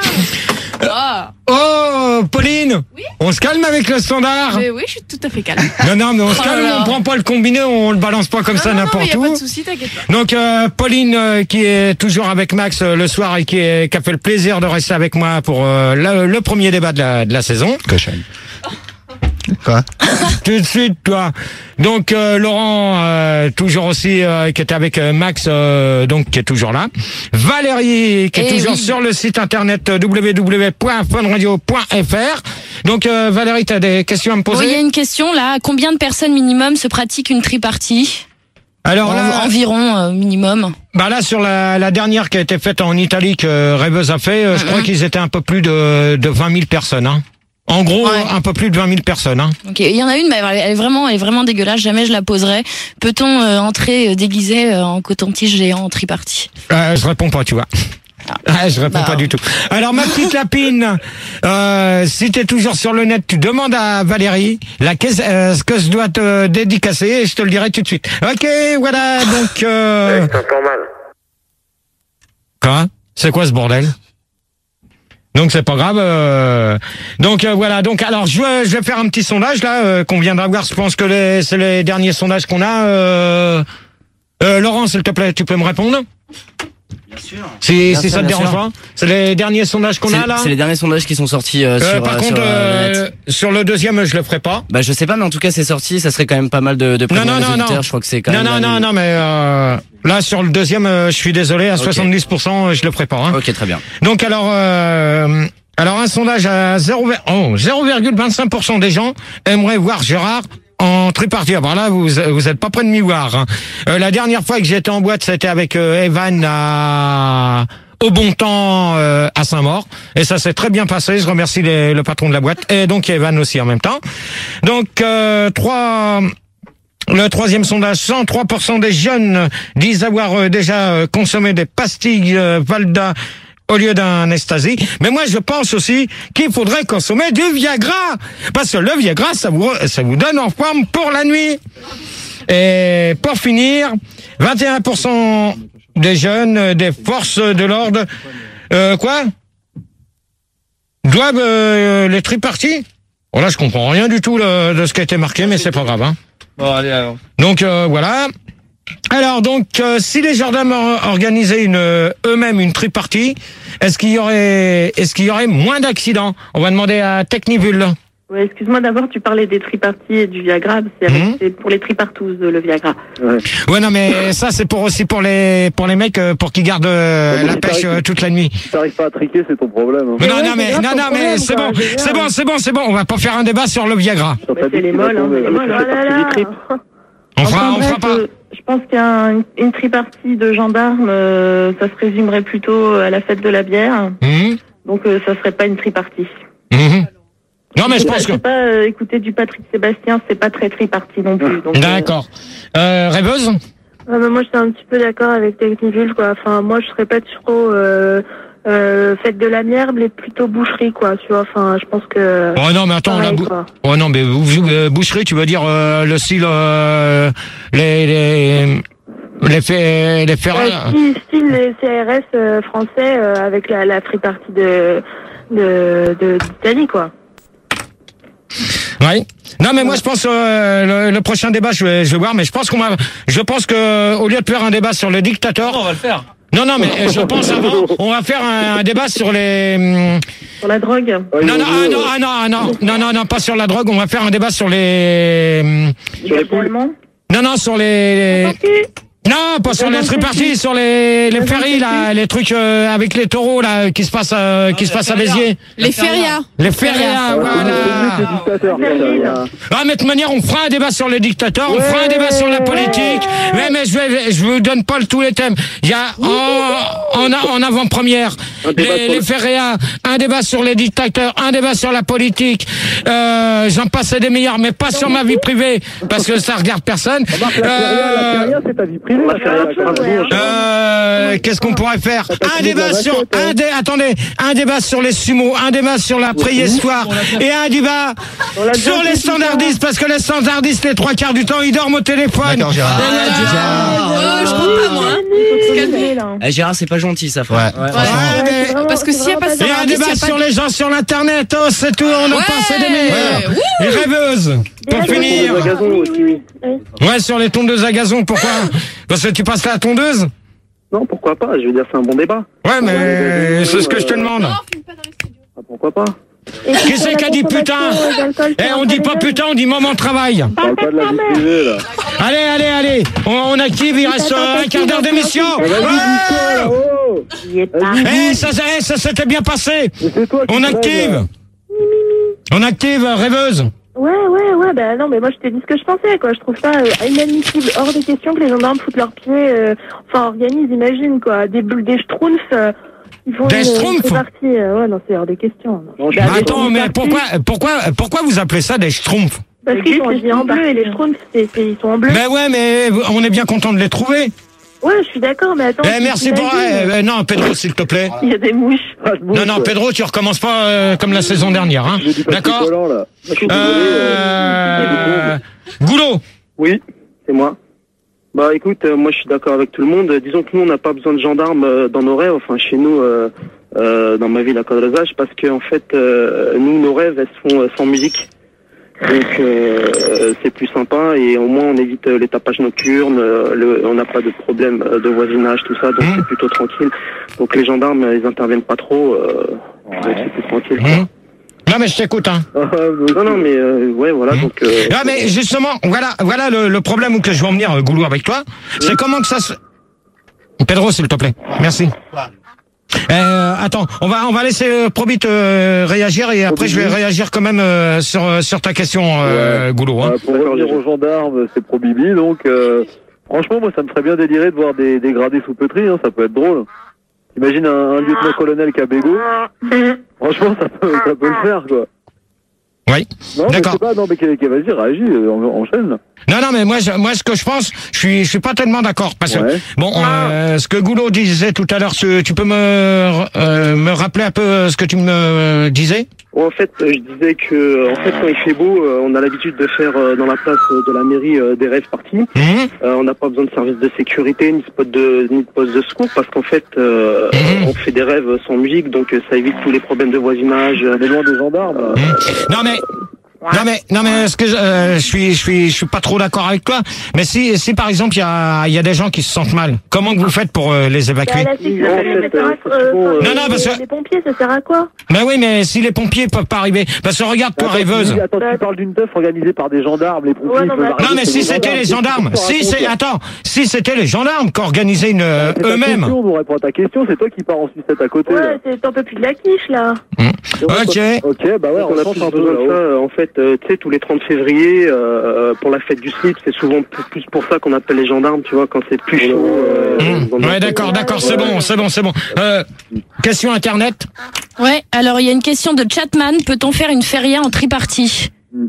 Oh, Pauline. Oui. On se calme avec le standard. Mais oui, je suis tout à fait calme. Non, non, mais on se Oh calme, là là. on prend pas le combiné, on le balance pas comme Non, ça non, non, mais n'importe y a où. pas de souci, t'inquiète pas. Donc euh, Pauline euh, qui est toujours avec Max euh, le soir et qui, est, qui a fait le plaisir de rester avec moi pour euh, le, le premier débat de la, de la saison. Cochonne. Quoi? Tout de suite, toi. Donc euh, Laurent, euh, toujours aussi, euh, qui était avec euh, Max, euh, donc qui est toujours là. Valérie, qui est Eh toujours oui. sur le site internet euh, w w w point funradio point f r. Donc euh, Valérie, t'as des questions à me Bon, il y a poser? une question là. Combien de personnes minimum se pratique une tripartie? Alors en, là, environ euh, minimum. Bah là, sur la, la dernière qui a été faite en Italie, que Rêveuse a fait, euh, je Mm-hmm. crois qu'ils étaient un peu plus de, de vingt mille personnes. Hein. En gros, Ouais. un peu plus de vingt mille personnes. Hein. Ok, il y en a une, mais elle est vraiment, elle est vraiment dégueulasse. Jamais je la poserai. Peut-on euh, entrer euh, déguisé euh, en coton-tige géant en tripartie? Euh, je réponds pas, tu vois. Ah, je réponds Bah, pas du tout. Alors ma petite lapine, euh, si t'es toujours sur le net, tu demandes à Valérie la caisse, euh, ce que je dois te dédicacer et je te le dirai tout de suite. Ok, voilà, donc... Euh... C'est mal. Quoi? C'est quoi ce bordel? Donc c'est pas grave. Euh... Donc euh, voilà. Donc alors je vais, je vais faire un petit sondage là euh, qu'on vient d'avoir. Je pense que les, c'est les derniers sondages qu'on a. Euh... Euh, Laurent, s'il te plaît, tu peux me répondre? Bien sûr. Si, Bien si sûr, ça te bien dérange sûr. pas. C'est les derniers sondages qu'on a là. C'est les derniers sondages qui sont sortis euh, Euh, sur, par euh, contre, sur, euh, le euh, net. sur le deuxième, je le ferai pas. Bah je sais pas, mais en tout cas c'est sorti. Ça serait quand même pas mal de, de Non, prévenir non, les non, auditeurs. non. Je crois que c'est quand Non, même. non, non, non, mais euh, là sur le deuxième, euh, je suis désolé, à Ok. soixante-dix pour cent, je le ferai pas. Hein. Ok, très bien. Donc alors, euh, alors un sondage à zéro virgule vingt-cinq pour cent des gens aimeraient voir Gérard en tripartie. Alors là, vous vous êtes pas près de m'y voir. Hein. Euh, la dernière fois que j'étais en boîte, c'était avec euh, Evan à au bon temps euh, à Saint-Maur, et ça s'est très bien passé. Je remercie les, le patron de la boîte et donc Evan aussi en même temps. Donc euh, trois. Le troisième sondage, cent trois pour cent des jeunes disent avoir euh, déjà euh, consommé des pastilles euh, Valda au lieu d'un ecstasy. Mais moi, je pense aussi qu'il faudrait consommer du Viagra. Parce que le Viagra, ça vous, ça vous donne en forme pour la nuit. Et pour finir, vingt et un pour cent des jeunes euh, des forces de l'ordre, euh, quoi? Doivent euh, les triparties? Oh là, je comprends rien du tout là, de ce qui a été marqué, mais c'est pas grave, hein. Bon, allez, alors. Donc euh, voilà. Alors donc, euh, si les gendarmes or- organisaient une, euh, eux-mêmes une tripartie, est-ce qu'il y aurait, est-ce qu'il y aurait moins d'accidents? On va demander à Technivul. Ouais, excuse-moi, d'abord, tu parlais des triparties et du Viagra. C'est avec- Mhm. c'est pour les tripartous, le Viagra. Ouais. Ouais, non, mais ça c'est pour aussi pour les pour les mecs euh, pour qu'ils gardent euh, Ouais, mais la si pêche t'arrives- euh, toute la nuit. Si t'arrives pas à triquer, c'est ton problème. Hein. Mais non, ouais, non, c'est mais grave non, ton non, mais problème, c'est quoi, bon, je veux dire. c'est bon, c'est bon, c'est bon. On va pas faire un débat sur le Viagra. Sur Bah, ta c'est bite, les tu vas molles, hein, tomber. c'est les molles. Ça Oh fait là partie là. du trip. On fera, Enfin, on fera bref, pas. euh, je pense qu'une une tripartie de gendarmes, euh, ça se résumerait plutôt à la fête de la bière. Mhm, Donc, euh, ça serait pas une tripartie. mhm. Non, mais je C'est pas- pense que. C'est pas euh, écouter du Patrick Sébastien, c'est pas très tripartie non plus. Donc, euh, D'accord. Euh, rêveuse. Ah bah moi, je suis un petit peu d'accord avec Technivul, quoi. Enfin, moi, je serais pas trop euh, euh, fête de la merde, mais plutôt boucherie, quoi. Tu vois, enfin, je pense que... Oh non, mais attends, pareil, la bou- quoi. oh non, mais bou- bou- euh, boucherie, tu veux dire euh, le style euh, les les les faits les ferrets. Euh, style, style les C R S euh, français euh, avec la, la tripartie de de de- d'Italie, quoi. Oui. Non, mais moi je pense euh, le, le prochain débat, je vais je vais voir, mais je pense qu'on va, je pense que au lieu de faire un débat sur le dictateur, Non, on va le faire. non non, mais euh, je pense avant, on va faire un, un débat sur les. hum, sur la drogue. Ouais, Non ils non ont ah, dit, non euh, ah, non ah, non non non non pas sur la drogue, on va faire un débat sur les. hum, Sur les poules. Allemands. Non non sur les. Non, pas sur les triparties, sur les les ferries là, les trucs euh, avec les taureaux là qui se passent euh, qui se passent à Béziers. Les férias. Les férias, ouais, c'est voilà. le dictateur. ça, Ah, mais de toute manière, on fera un débat sur les dictateurs, on fera un débat sur la politique. Mais, mais je vais, je vous donne pas le- tous les thèmes. Il y a en, en, a- en avant-première Un débat les, sur les le- férias, un débat sur les dictateurs, un débat sur la politique. Euh, j'en passe des meilleurs, mais pas sur ma vie privée parce que ça regarde personne. Remarque, la feria, la feria, c'est ta vie privée. La feria, la feria. Euh, qu'est-ce qu'on pourrait faire? pas Un fini de débat la sur, raquette, hein. un dé, attendez, un débat sur les sumos, un débat sur la préhistoire et un débat l'a sur déjà les fait, standardistes parce que les standardistes, les trois quarts du temps, ils dorment au téléphone. D'accord, Gérard. Et voilà. Oh, je compte pas, moi. hein. Faut se calmer, là. Eh, Gérard, c'est pas gentil ça. frère. Ouais. Ouais, mais- Vraiment, Parce que c'est s'il y a vraiment pas de et un standardiste, débat y a pas sur de- les gens sur l'internet, oh, c'est tout, on a Ouais. passé des meilleurs. Ouais. Les rêveuses, pour Des finir. Le gazon aussi, oui. Ouais, sur les tondeuses à gazon, pourquoi? Parce que tu passes la tondeuse? Non, pourquoi pas? Je veux dire, c'est un bon débat. Ouais, mais c'est ce que je te demande. Ah, pourquoi pas? Et Qui puis, c'est sur qui a la dit putain? consommation d'alcool, Eh, c'est on dit pas entre les putain, on dit moment de travail. On parle pas de la vie privée, là. Allez, allez, allez, on, on active, il reste euh, un quart d'heure d'émission. Ah, vas-y, dis-toi, là, oh! J'y ai pas. Vas-y, Eh, ça, ça, eh, ça s'était bien passé. mais c'est toi qui On te lèves, active. là. On active, euh, rêveuse. Ouais, ouais, ouais, Ouais, bah non, mais moi je t'ai dit ce que je pensais, quoi. Je trouve ça euh, inadmissible, hors des questions que les gendarmes foutent leurs pieds, euh, enfin organisent, imagine, quoi. Des bulles, des schtroumpfs, euh, ils font Des une, schtroumpfs une partie. Euh, ouais, non, c'est hors des questions. Non. Bah, attends, mais pourquoi, pourquoi, pourquoi vous appelez ça des schtroumpfs? Parce qu'ils sont habillés en bleu et les schtroumpfs, c'est, c'est, ils sont en bleu. Mais ouais, mais on est bien content de les trouver. Ouais, je suis d'accord, mais attends. Eh, merci pour... Eh, eh, non, Pedro, s'il te plaît. Il y a des mouches. Non, non, Pedro, tu recommences pas euh, comme la saison dernière, hein. D'accord. Euh... Goulot. Oui, c'est moi. Bah écoute, euh, moi je suis d'accord avec tout le monde. Disons que nous on n'a pas besoin de gendarmes euh, dans nos rêves, enfin chez nous, euh, euh, dans ma ville à Cadrezage, parce que en fait, euh, nous nos rêves elles se font euh, sans musique. Donc euh, c'est plus sympa et au moins on évite euh, les tapages nocturnes, euh, le, on n'a pas de problème euh, de voisinage, tout ça, donc mmh. c'est plutôt tranquille. Donc les gendarmes ils interviennent pas trop, euh, ouais. donc c'est plus tranquille. Mmh. Non mais je t'écoute hein. non non mais euh, ouais voilà mmh. donc. Euh, ah mais justement voilà voilà le, le problème où que je veux en venir Goulou avec toi, mmh. c'est comment que ça se. Pedro s'il te plaît, merci. Euh, attends, on va on va laisser euh, Probit euh, réagir et après je vais réagir quand même euh, sur sur ta question euh, ouais. Goulou. Hein. Euh, pour revenir aux gendarmes, c'est Probibi donc euh, franchement moi ça me ferait bien délirer de voir des, des gradés sous Petri, hein, ça peut être drôle. Imagine un, un lieutenant-colonel qui a bégo. Franchement ça peut ça peut le faire quoi. Oui. Non, mais je sais pas, non, mais vas-y, réagis, on enchaîne. Non, non, mais moi, je, moi, ce que je pense, je suis, je suis pas tellement d'accord parce ouais. que bon, euh, ce que Goulot disait tout à l'heure, tu peux me, euh, me rappeler un peu ce que tu me disais? En fait, je disais que, en fait, quand il fait beau, on a l'habitude de faire dans la place de la mairie des rêves parties. Mmh. Euh, on n'a pas besoin de service de sécurité ni de spot de, ni de poste de secours parce qu'en fait, euh, mmh. on fait des rêves sans musique, donc ça évite tous les problèmes de voisinage. On est loin des gendarmes. Mmh. Non mais. Non mais non mais ce que je, euh, je suis je suis je suis pas trop d'accord avec toi. Mais si si par exemple il y a il y a des gens qui se sentent mal, comment que vous faites pour euh, les évacuer? Bah, la sécurité, en fait, euh, euh, non non parce que les pompiers ça sert à quoi? Mais oui mais si les pompiers peuvent pas arriver, parce que regarde toi rêveuse. Attends, tu parles d'une teuf organisée par des gendarmes, les pompiers. Ouais, non, peuvent non mais si c'était les gendarmes, si c'est attends, si c'était les gendarmes qui organisaient une euh, eux-mêmes. On répond à ta question, c'est toi qui pars en sucette à côté. Ouais, c'est un peu plus de la quiche là. Mmh. Ok. Ok, bah ouais, on a plus besoin de ça. En fait, tu sais tous les trente février euh, pour la fête du slip, c'est souvent plus pour ça qu'on appelle les gendarmes, tu vois, quand c'est plus chaud. Euh, mmh. Ouais, d'accord, d'accord, c'est bon, c'est bon, c'est bon. Euh, question internet. Ouais, alors il y a une question de Chatman. Peut-on faire une feria en tripartie?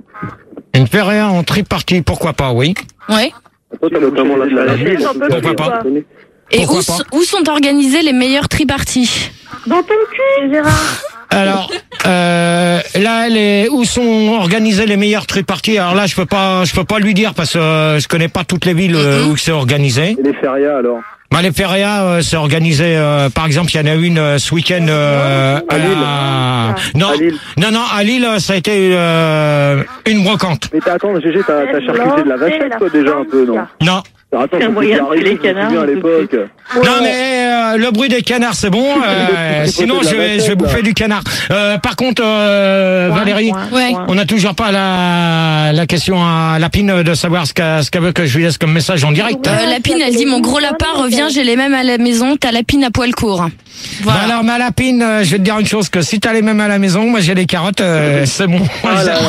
Une feria en tripartie, pourquoi pas, oui. Ouais. Notamment la, la, la ville. Pourquoi pas? Et pourquoi où, pas où sont organisées les meilleures triparties? Dans ton cul, Gérard. Alors euh, là, les, où sont organisées les meilleures triparties? Alors là, je peux pas, je peux pas lui dire parce que euh, je connais pas toutes les villes euh, où c'est organisé. Et les férias alors? Bah, les férias, euh, c'est organisé. Euh, par exemple, il y en a une euh, ce week-end euh, à Lille. À... Non, à Lille. non, non, à Lille, ça a été euh, une brocante. Mais attends, Gégé, t'as t'as charcuté de la vachette toi déjà un peu, non? Non. Attends, c'est un moyen de les canards à l'époque. Non mais euh, le bruit des canards c'est bon. Euh, sinon je vais je vais bouffer du canard. Euh, par contre euh, Valérie, ouais. on n'a toujours pas la la question à Lapine de savoir ce qu'elle ce qu'elle veut que je lui laisse comme message en direct. Euh, Lapine elle dit mon gros lapin revient, j'ai les mêmes à la maison. T'as Lapine à poil court. Voilà. Bah alors ma Lapine, euh, je vais te dire une chose que si t'as les mêmes à la maison, moi j'ai des carottes, euh, c'est bon. Ah là là.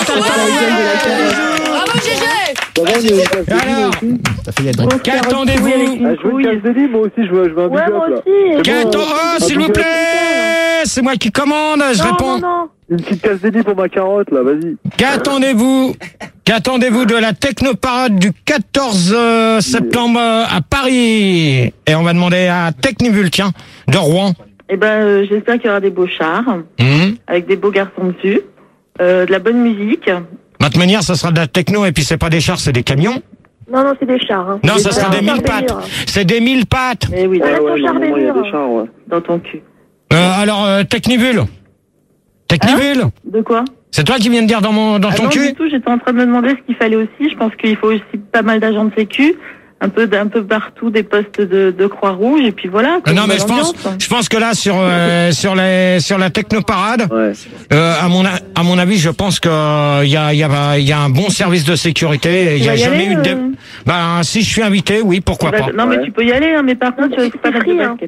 Bravo Gégé. Alors, qu'attendez-vous? Je veux une case de moi aussi, je veux, je veux un big up là. Qu'attendez-vous? Oh, s'il vous plaît, c'est moi qui commande, je réponds. Une petite case dédiée pour ma carotte là, vas-y. Qu'attendez-vous? Qu'attendez-vous de la technoparade du quatorze septembre à Paris? Et on va demander à Technivul, tiens, de Rouen. Eh ben, euh, j'espère qu'il y aura des beaux chars, mmh. avec des beaux garçons dessus, euh, de la bonne musique. De toute manière, ça sera de la techno et puis c'est pas des chars, c'est des camions. Non, non, c'est des chars. Hein. Non, ça sera des mille pattes. C'est des mille pattes. Mais oui, ouais, ouais, char il y a des chars, ouais. Dans ton cul. Euh, alors, euh, Technivul. Technivul. Hein? De quoi? C'est toi qui viens de dire dans mon dans ah ton non, cul? Non, du tout. J'étais en train de me demander ce qu'il fallait aussi. Je pense qu'il faut aussi pas mal d'agents de sécu. Un peu d'un peu partout des postes de, de Croix-Rouge et puis voilà. Non mais je pense je pense que là sur euh, sur les sur la technoparade ouais. euh, à mon à mon avis je pense que il y a il y a il y a un bon service de sécurité, il y a jamais eu de dé... euh... ben si je suis invité oui pourquoi bah, pas. Non mais ouais. Tu peux y aller hein, mais par contre tu risques pas de basket.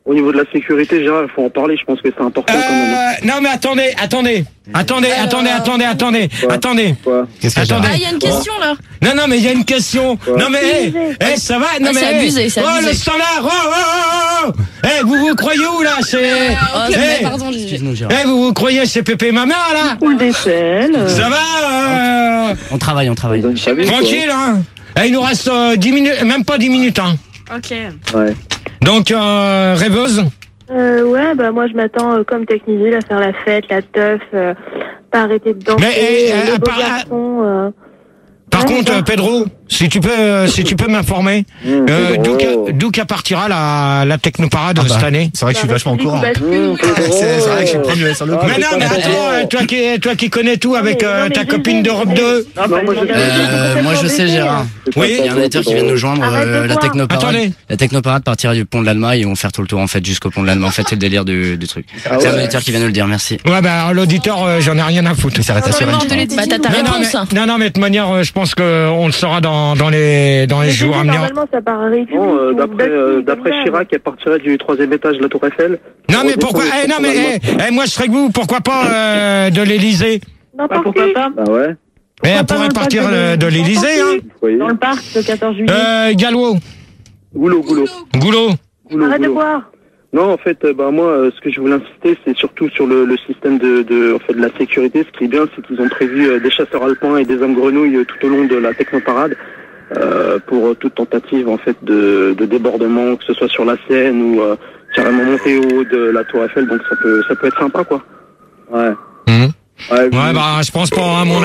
Au niveau de la sécurité, Gérard, il faut en parler. Je pense que c'est important euh, quand même. Non mais attendez, attendez, attendez, Alors... attendez, attendez, attendez, Quoi attendez. Quoi Qu'est-ce que Attendez. Ah, il y a une question là. Non non mais il y a une question. Quoi Non mais hey, hey, ça va. Non Ah, mais c'est hey. abusé, c'est Oh abusé. le standard. Oh oh oh. oh. Eh vous vous croyez où là? C'est. Oh, Eh, mais pardon, j'ai- Excuse-nous, Gérard. eh, vous vous croyez chez Pépé Maman là? Coule des selles. euh, Ça va? Euh... On travaille, on travaille. Donne sa vie, quoi. Tranquille hein. Eh, il nous reste euh, dix minutes, même pas dix minutes hein. Ok. Ouais. Donc euh, rêveuse. Euh, ouais, bah moi je m'attends euh, comme Technisile à faire la fête, la teuf, euh, pas arrêter de danser, Mais, eh, euh, eh, le beau par- garçon. Euh... Par Ouais, contre, ça. euh, Pedro, si tu peux, euh, si tu peux m'informer, Mmh, euh, Pedro. d'où qu'a- d'où qu'a partira la, la technoparade Ah bah, cette année? C'est vrai que je suis vachement au courant. Bah, Mmh, Pedro. C'est c'est vrai que je suis le premier sur le coup. Ah, Mais non, mais pas attends, Pedro. euh, toi qui, toi qui connais tout avec Non, mais- euh, non, ta mais copine Gégé, d'Europe Gégé. deux. Non, moi, je- Euh, moi, je sais, Gérard. Oui. Il y a un auditeur qui vient de nous joindre. Arrête de euh, la boire. technoparade. Attendez. La technoparade partira du pont de l'Allemagne et on va faire tout le tour en fait jusqu'au pont de l'Allemagne. En fait, c'est le délire du, du truc. Ah c'est un ouais. auditeur qui vient de nous le dire. Merci. Ouais, bah l'auditeur, euh, j'en ai rien à foutre. Ça arrête à Suresnes. Bah, t'as ta Non, non, réponse. mais, non, non, mais de toute manière, euh, je pense que on le saura dans, dans les, dans les Mais jours à Gégé, venir. normalement ça part à République. Non, euh, ou d'après Bastille, euh, comme d'après ça. Chirac, elle partirait du troisième étage de la Tour Eiffel. Non, mais On pourquoi, descend eh, le non, mais, pont eh, eh, moi je serais que vous, pourquoi pas, euh, de l'Élysée? N'importe pourquoi qui. pas? Bah ouais. Eh, elle pas pourrait dans le partir parc de euh, de l'Élysée, hein. Vous voyez. Dans le parc le quatorze juillet. Euh, Gallo, Goulot, goulot. Goulot. Goulot, Arrête de goulot. boire. Non, en fait, euh, bah moi, euh, ce que je voulais insister, c'est surtout sur le, le système de, de, en fait, de la sécurité. Ce qui est bien, c'est qu'ils ont prévu euh, des chasseurs alpins et des hommes grenouilles euh, tout au long de la technoparade euh, pour euh, toute tentative en fait de, de débordement, que ce soit sur la Seine ou euh, carrément monter au haut de la Tour Eiffel. Donc ça peut, ça peut être sympa, quoi. Ouais. Mmh. Ouais, Ouais, bah, je pense pas, hein, mon...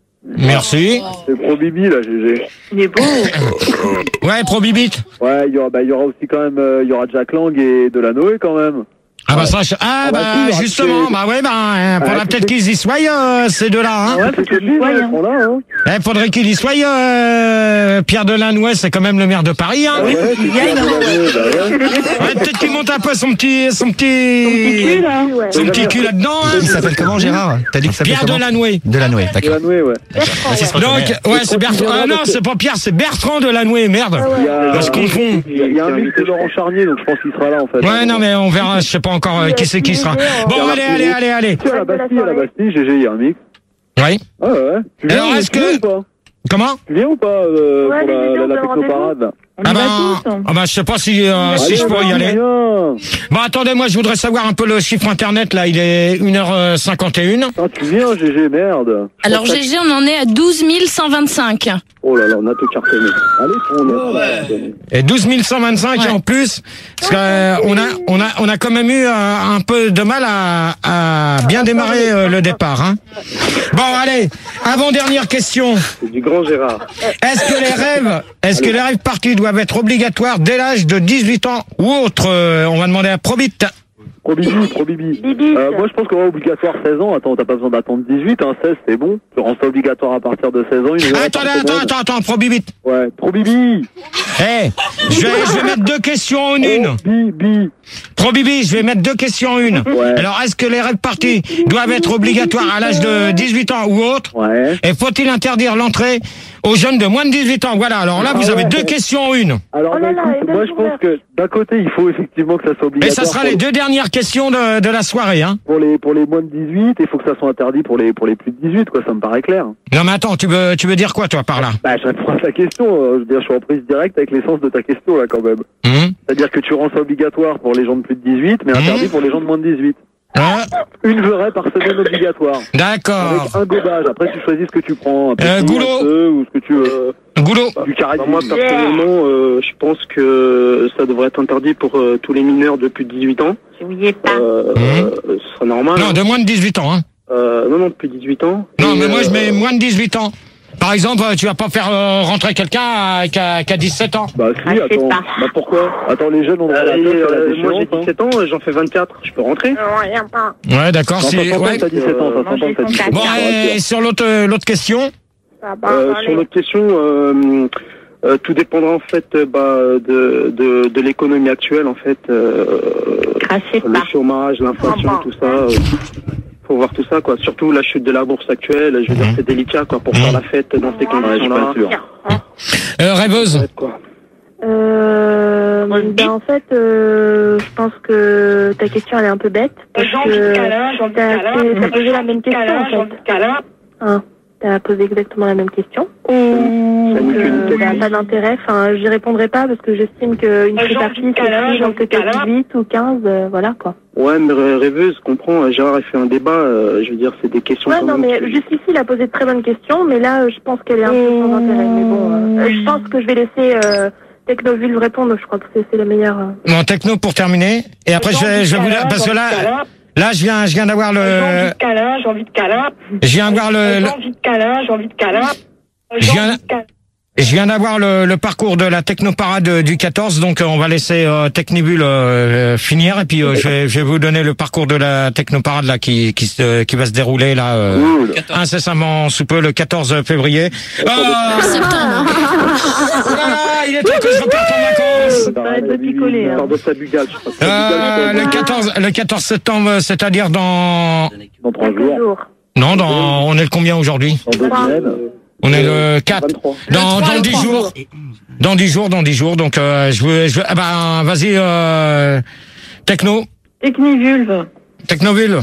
Merci. c'est pro Bibi là, Gégé. Il est beau. Ouais, Pro Bibit. Ouais, il y aura, bah, il y aura aussi quand même, euh, il y aura Jack Lang et Delanoë quand même. Ah bah ça, je- ah Ah bah, si, il y bah aura justement, tous les- bah ouais, bah hein, faudra Ouais, peut-être tous qu'ils y soient euh, ces deux-là. Hein. Ouais, parce que Ils ouais, hein. sont là, hein. Eh, faudrait qu'il y soit. Euh, Pierre Delannoy, c'est quand même le maire de Paris. Hein. Ouais, c'est il y a sûr, une- Delanoë, bah ouais. Ouais, peut-être qu'il monte un peu son petit, son Petit cul, petit, là. Ouais. son petit cul là-dedans. Hein. Il s'appelle comment, Gérard? T'as dit que ça s'appelle Pierre comment? Delannoy. Delannoy, d'accord. Delanoë, ouais. Merci, se Donc, reconnaît. ouais, c'est Bertrand. Ah non, c'est pas Pierre, c'est Bertrand Delannoy. Merde. Il y a, Là, je confonds. il y a- il y a un mix de Laurent Charnier, donc je pense qu'il sera là en fait. Ouais, non, mais on verra. Je sais pas encore euh, qui c'est qui sera. Bon, allez, allez, allez, allez. Tu sais, à la Bastille, à la Bastille, Gégé, il y a un mix. Oui. Ah ouais, ouais. Tu viens, Alors, est-ce tu viens que- ou pas Comment? Tu viens ou pas euh, Ouais, pour les la, vidéos la, la de technoparade? On Ah y va bah, tous. ah bah, je sais pas si, euh, si Allez, je pourrais y vas-y, aller. viens. Bon, attendez, moi, je voudrais savoir un peu le chiffre internet, là. Il est une heure cinquante et une. Ah, tu viens, Gégé, merde. Alors Gégé, on en est à douze mille cent vingt-cinq. Oh là là, on a tout cartonné. Allez, on est. Et douze mille cent vingt-cinq Ouais. en plus. Parce que, euh, on a, on a, on a quand même eu euh, un peu de mal à, à bien démarrer euh, le départ, hein. Bon, allez. Avant-dernière question. C'est du grand Gérard. Est-ce que les rêves, est-ce que les rêves partis doivent être obligatoires dès l'âge de dix-huit ans ou autre? Euh, on va demander à Probit. Pro Bibi, pro Bibi. Bibi. Euh, moi, je pense qu'on va obligatoire seize ans. Attends, t'as pas besoin d'attendre dix-huit, hein. seize, c'est bon. Tu rends ça obligatoire à partir de seize ans. Une vraie Attendez, par attends, semaine. attends, attends, Probit. Ouais, pro Bibi. Eh, je vais, je vais mettre deux questions en une. Oh, Bibi. Pro Bibi, je vais mettre deux questions en une. Ouais. Alors, est-ce que les rêves partis doivent être obligatoires à l'âge de dix-huit ans ou autre? Ouais. Et faut-il interdire l'entrée aux jeunes de moins de dix-huit ans? Voilà, alors là, Ah vous avez ouais. deux questions en une. Alors, Oh là bah, là, écoute, et moi, même je pour pense que d'un côté, il faut effectivement que ça soit Et obligatoire. ça sera pour, les deux dernières questions de, de la soirée, hein. pour les pour les moins de dix-huit. Il faut que ça soit interdit pour les pour les plus de dix-huit, quoi. Ça me paraît clair. Non, mais attends, tu veux, tu veux dire quoi, toi, par là? Bah, je réponds à ta question. euh, Je veux dire, je suis en prise directe avec l'essence de ta question là, quand même. Hum C'est-à-dire que tu rends ça obligatoire pour les gens de plus de dix-huit, mais interdit Mmh. pour les gens de moins de dix-huit. Hein? Une vraie par semaine obligatoire. D'accord. Avec un gobage. Après, tu choisis ce que tu prends. Un petit, Euh, Goulot. un peu, ou ce que tu veux. Goulot. Du carré. Bah, moi, personnellement, euh, je pense que ça devrait être interdit pour euh, tous les mineurs de plus de dix-huit ans. N'oubliez pas. Euh, Mmh. euh, ce sera normal. Non, de moins de dix-huit ans, hein. Euh, non, non, de plus de dix-huit ans. Non, Et, mais moi, je euh, mets moins de dix-huit ans. Par exemple, tu vas pas faire euh, rentrer quelqu'un à- qui a, qui a dix-sept ans. Bah, si, Ah, c'est attends. pas. Bah, pourquoi? Attends, les jeunes, on a euh, la et, teuf, c'est la euh, moi, déchéance, j'ai hein. dix-sept ans, j'en fais vingt-quatre. Je peux rentrer? Non, rien pas. Ouais, d'accord. Non, si- ça s'entend ouais. que t'as dix-sept ans, ça s'entend que t'as dix-sept ans. Bon, et sur l'autre, euh, l'autre question. Ça va, Euh, allez. sur l'autre question, euh, euh, tout dépendra en fait euh, bah, de, de, de l'économie actuelle en fait, euh, Crassez le pas. chômage, l'inflation, Ah bon. tout ça. Euh, faut voir tout ça quoi. Surtout la chute de la bourse actuelle. Je veux dire, c'est délicat quoi pour faire la fête dans ces Ouais, je suis conditions-là. pas sûr. Euh, rêveuse. Quoi. Euh, Ben, en fait, euh, je pense que ta question elle est un peu bête. Parce que t'as t'as posé la même question en fait. Hein, t'as posé exactement la même question. Donc, euh, ça n'a pas d'intérêt. Enfin, j'y répondrai pas parce que j'estime qu'une tripartie, c'est pris dans peut-être dix-huit ou quinze, euh, voilà quoi. Ouais, mais rê- rêveuse, je comprends. Gérard a fait un débat. euh, je veux dire, c'est des questions. Ouais, quand non, même mais qui- jusqu'ici, il a posé de très bonnes questions, mais là, euh, je pense qu'elle est un peu sans intérêt. Mais bon, euh, je pense que je vais laisser euh, Technoville répondre. Je crois que c'est c'est la meilleure. euh. Bon, techno pour terminer. Et après, je vais, je vais vous dire, parce que là, là, je viens, je viens d'avoir le, câlin, j'ai envie de câlin. je viens d'avoir le, le- J'ai envie de câlin, j'ai envie de câlin. je viens, je viens d'avoir le, le parcours de la technoparade du quatorze, donc euh, on va laisser euh, Technibule euh, finir, et puis euh, je, vais, je vais vous donner le parcours de la technoparade là qui qui, se, qui va se dérouler là euh, incessamment sous peu le quatorze février. Ah, Septembre. ah, il est temps que je reparte en vacances. Arrête de picoler. hein. Pardon, de Sabugal, je crois. Euh, le quatorze, le quatorze septembre, c'est-à-dire dans Dans trois Quelques jours. jours. non, dans on est le combien aujourd'hui? Dans deux Trois. semaines. On est le quatre. vingt-trois. Dans, dans dix jours. Dans dix jours, dans dix jours. Donc, euh, je veux, je veux, ah ben, vas-y, euh, Techno, Technivulve. Technoville.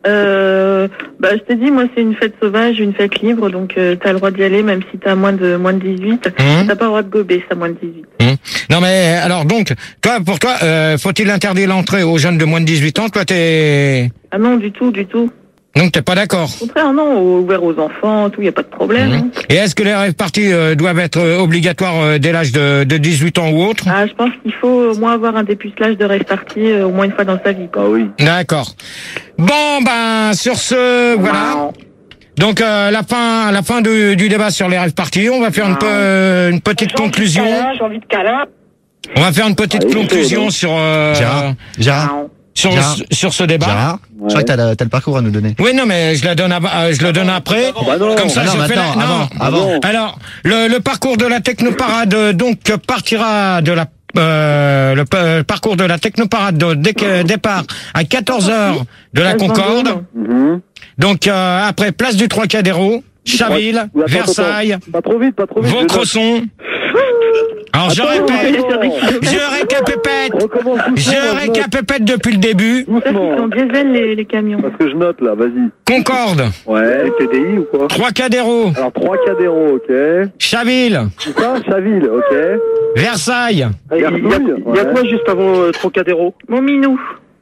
Euh, bah, je te dis, moi, c'est une fête sauvage, une fête libre, donc euh, t'as le droit d'y aller, même si t'as moins de moins de dix-huit. Mmh. T'as pas le droit de gober, ça moins de dix-huit. Hum. Non mais, alors donc, toi, pour toi, euh, faut-il interdire l'entrée aux jeunes de moins de dix-huit ans? Toi, t'es, Ah non, du tout, du tout. donc t'es pas d'accord? Au contraire, non, ouvert aux enfants, tout, y a pas de problème. Hum. hein. Et est-ce que les rêves parties euh, doivent être euh, obligatoires euh, dès l'âge de, de dix-huit ans ou autre? Ah, je pense qu'il faut au moins avoir un dépucelage de rêve parti euh, au moins une fois dans sa vie. Quoi. Ah oui. D'accord. Bon, ben, sur ce, voilà. Donc, euh, la fin, la fin du, du débat sur les rêves parties. On va faire une, pe- une petite conclusion. J'ai envie de câlin. On va faire une petite Ah, il est conclusion chaud, sur, euh, Gérard, Gérard, sur, Gérard. sur ce débat. Gérard, je crois que t'as, la- t'as le parcours à nous donner. Oui, non, mais je la donne, ab- euh, je le donne après. Bah non. Comme ça, Ah non, je fais la... maintenant, non. avant, avant. Alors, le, le parcours de la technoparade, euh, donc, partira de la, euh, le pa- parcours de la technoparade de dé- départ à quatorze heures de la Concorde. Mhm. Donc, euh, après, place du Trocadéro, Chaville, Oui, attends, Versailles, attends. Pas trop vite, pas trop vite. je note. Vaucresson. Alors, je Attends, répète, attends. je récapépète, Recommence doucement, je note. récapépète depuis le début. Ça, c'est Doucement. en diesel, les, les camions. Parce que je note là, vas-y. Concorde, Ouais, T D I ou quoi? Trocadéro, Alors trois Cadéro, ok. Chaville, C'est ça, Chaville, ok. Versailles, Il y a, Il y a, il y a quoi juste avant euh, Trocadéro? Mon minou.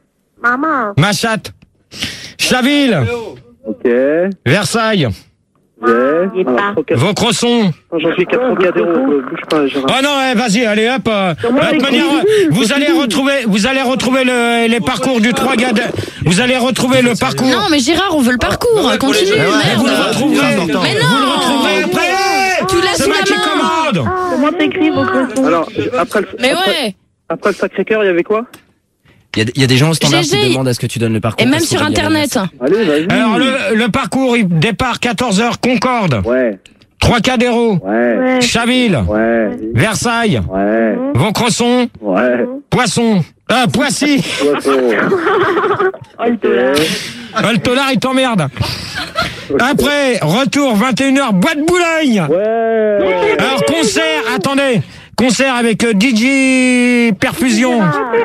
Maman. Machat, Chaville, Ok. Versailles, Ouais. Il est Alors, pas. Trocadéro. Vaucresson. J'en suis qu'à Trocadéro, euh, bouge pas, Gérard. Oh non, eh, vas-y, allez hop. euh, de toute manière, euh, vous allez retrouver, vous allez retrouver le, les parcours du trois gars. de- Vous allez retrouver le parcours. Non, mais Gérard, on veut le parcours. Continue, Mais vous le merde. retrouverez. Mais Vous le non. retrouverez après. Tu l'as C'est sous moi la qui main. commande. Comment t'écris vos cressons? Alors, après le, Mais après, ouais. après le Sacré-Cœur, il y avait quoi? Il y a, il y a des gens au standard G G. qui demandent à ce que tu donnes le parcours. Et même parce sur qu'il y a la Internet. Allez, vas-y. Alors le, le parcours, il départ quatorze heures, Concorde, Ouais, Trocadéro, ouais, Ouais. Chaville, ouais, Versailles, ouais, Vaucresson, ouais. Poisson, euh, Poissy. Poisson. Oh, le dollar. Euh, le tolard, il t'emmerde. Après, retour, vingt et une heures, Boîte Boulogne. Ouais. Alors, concert, attendez. Concert avec euh, D J Perfusion,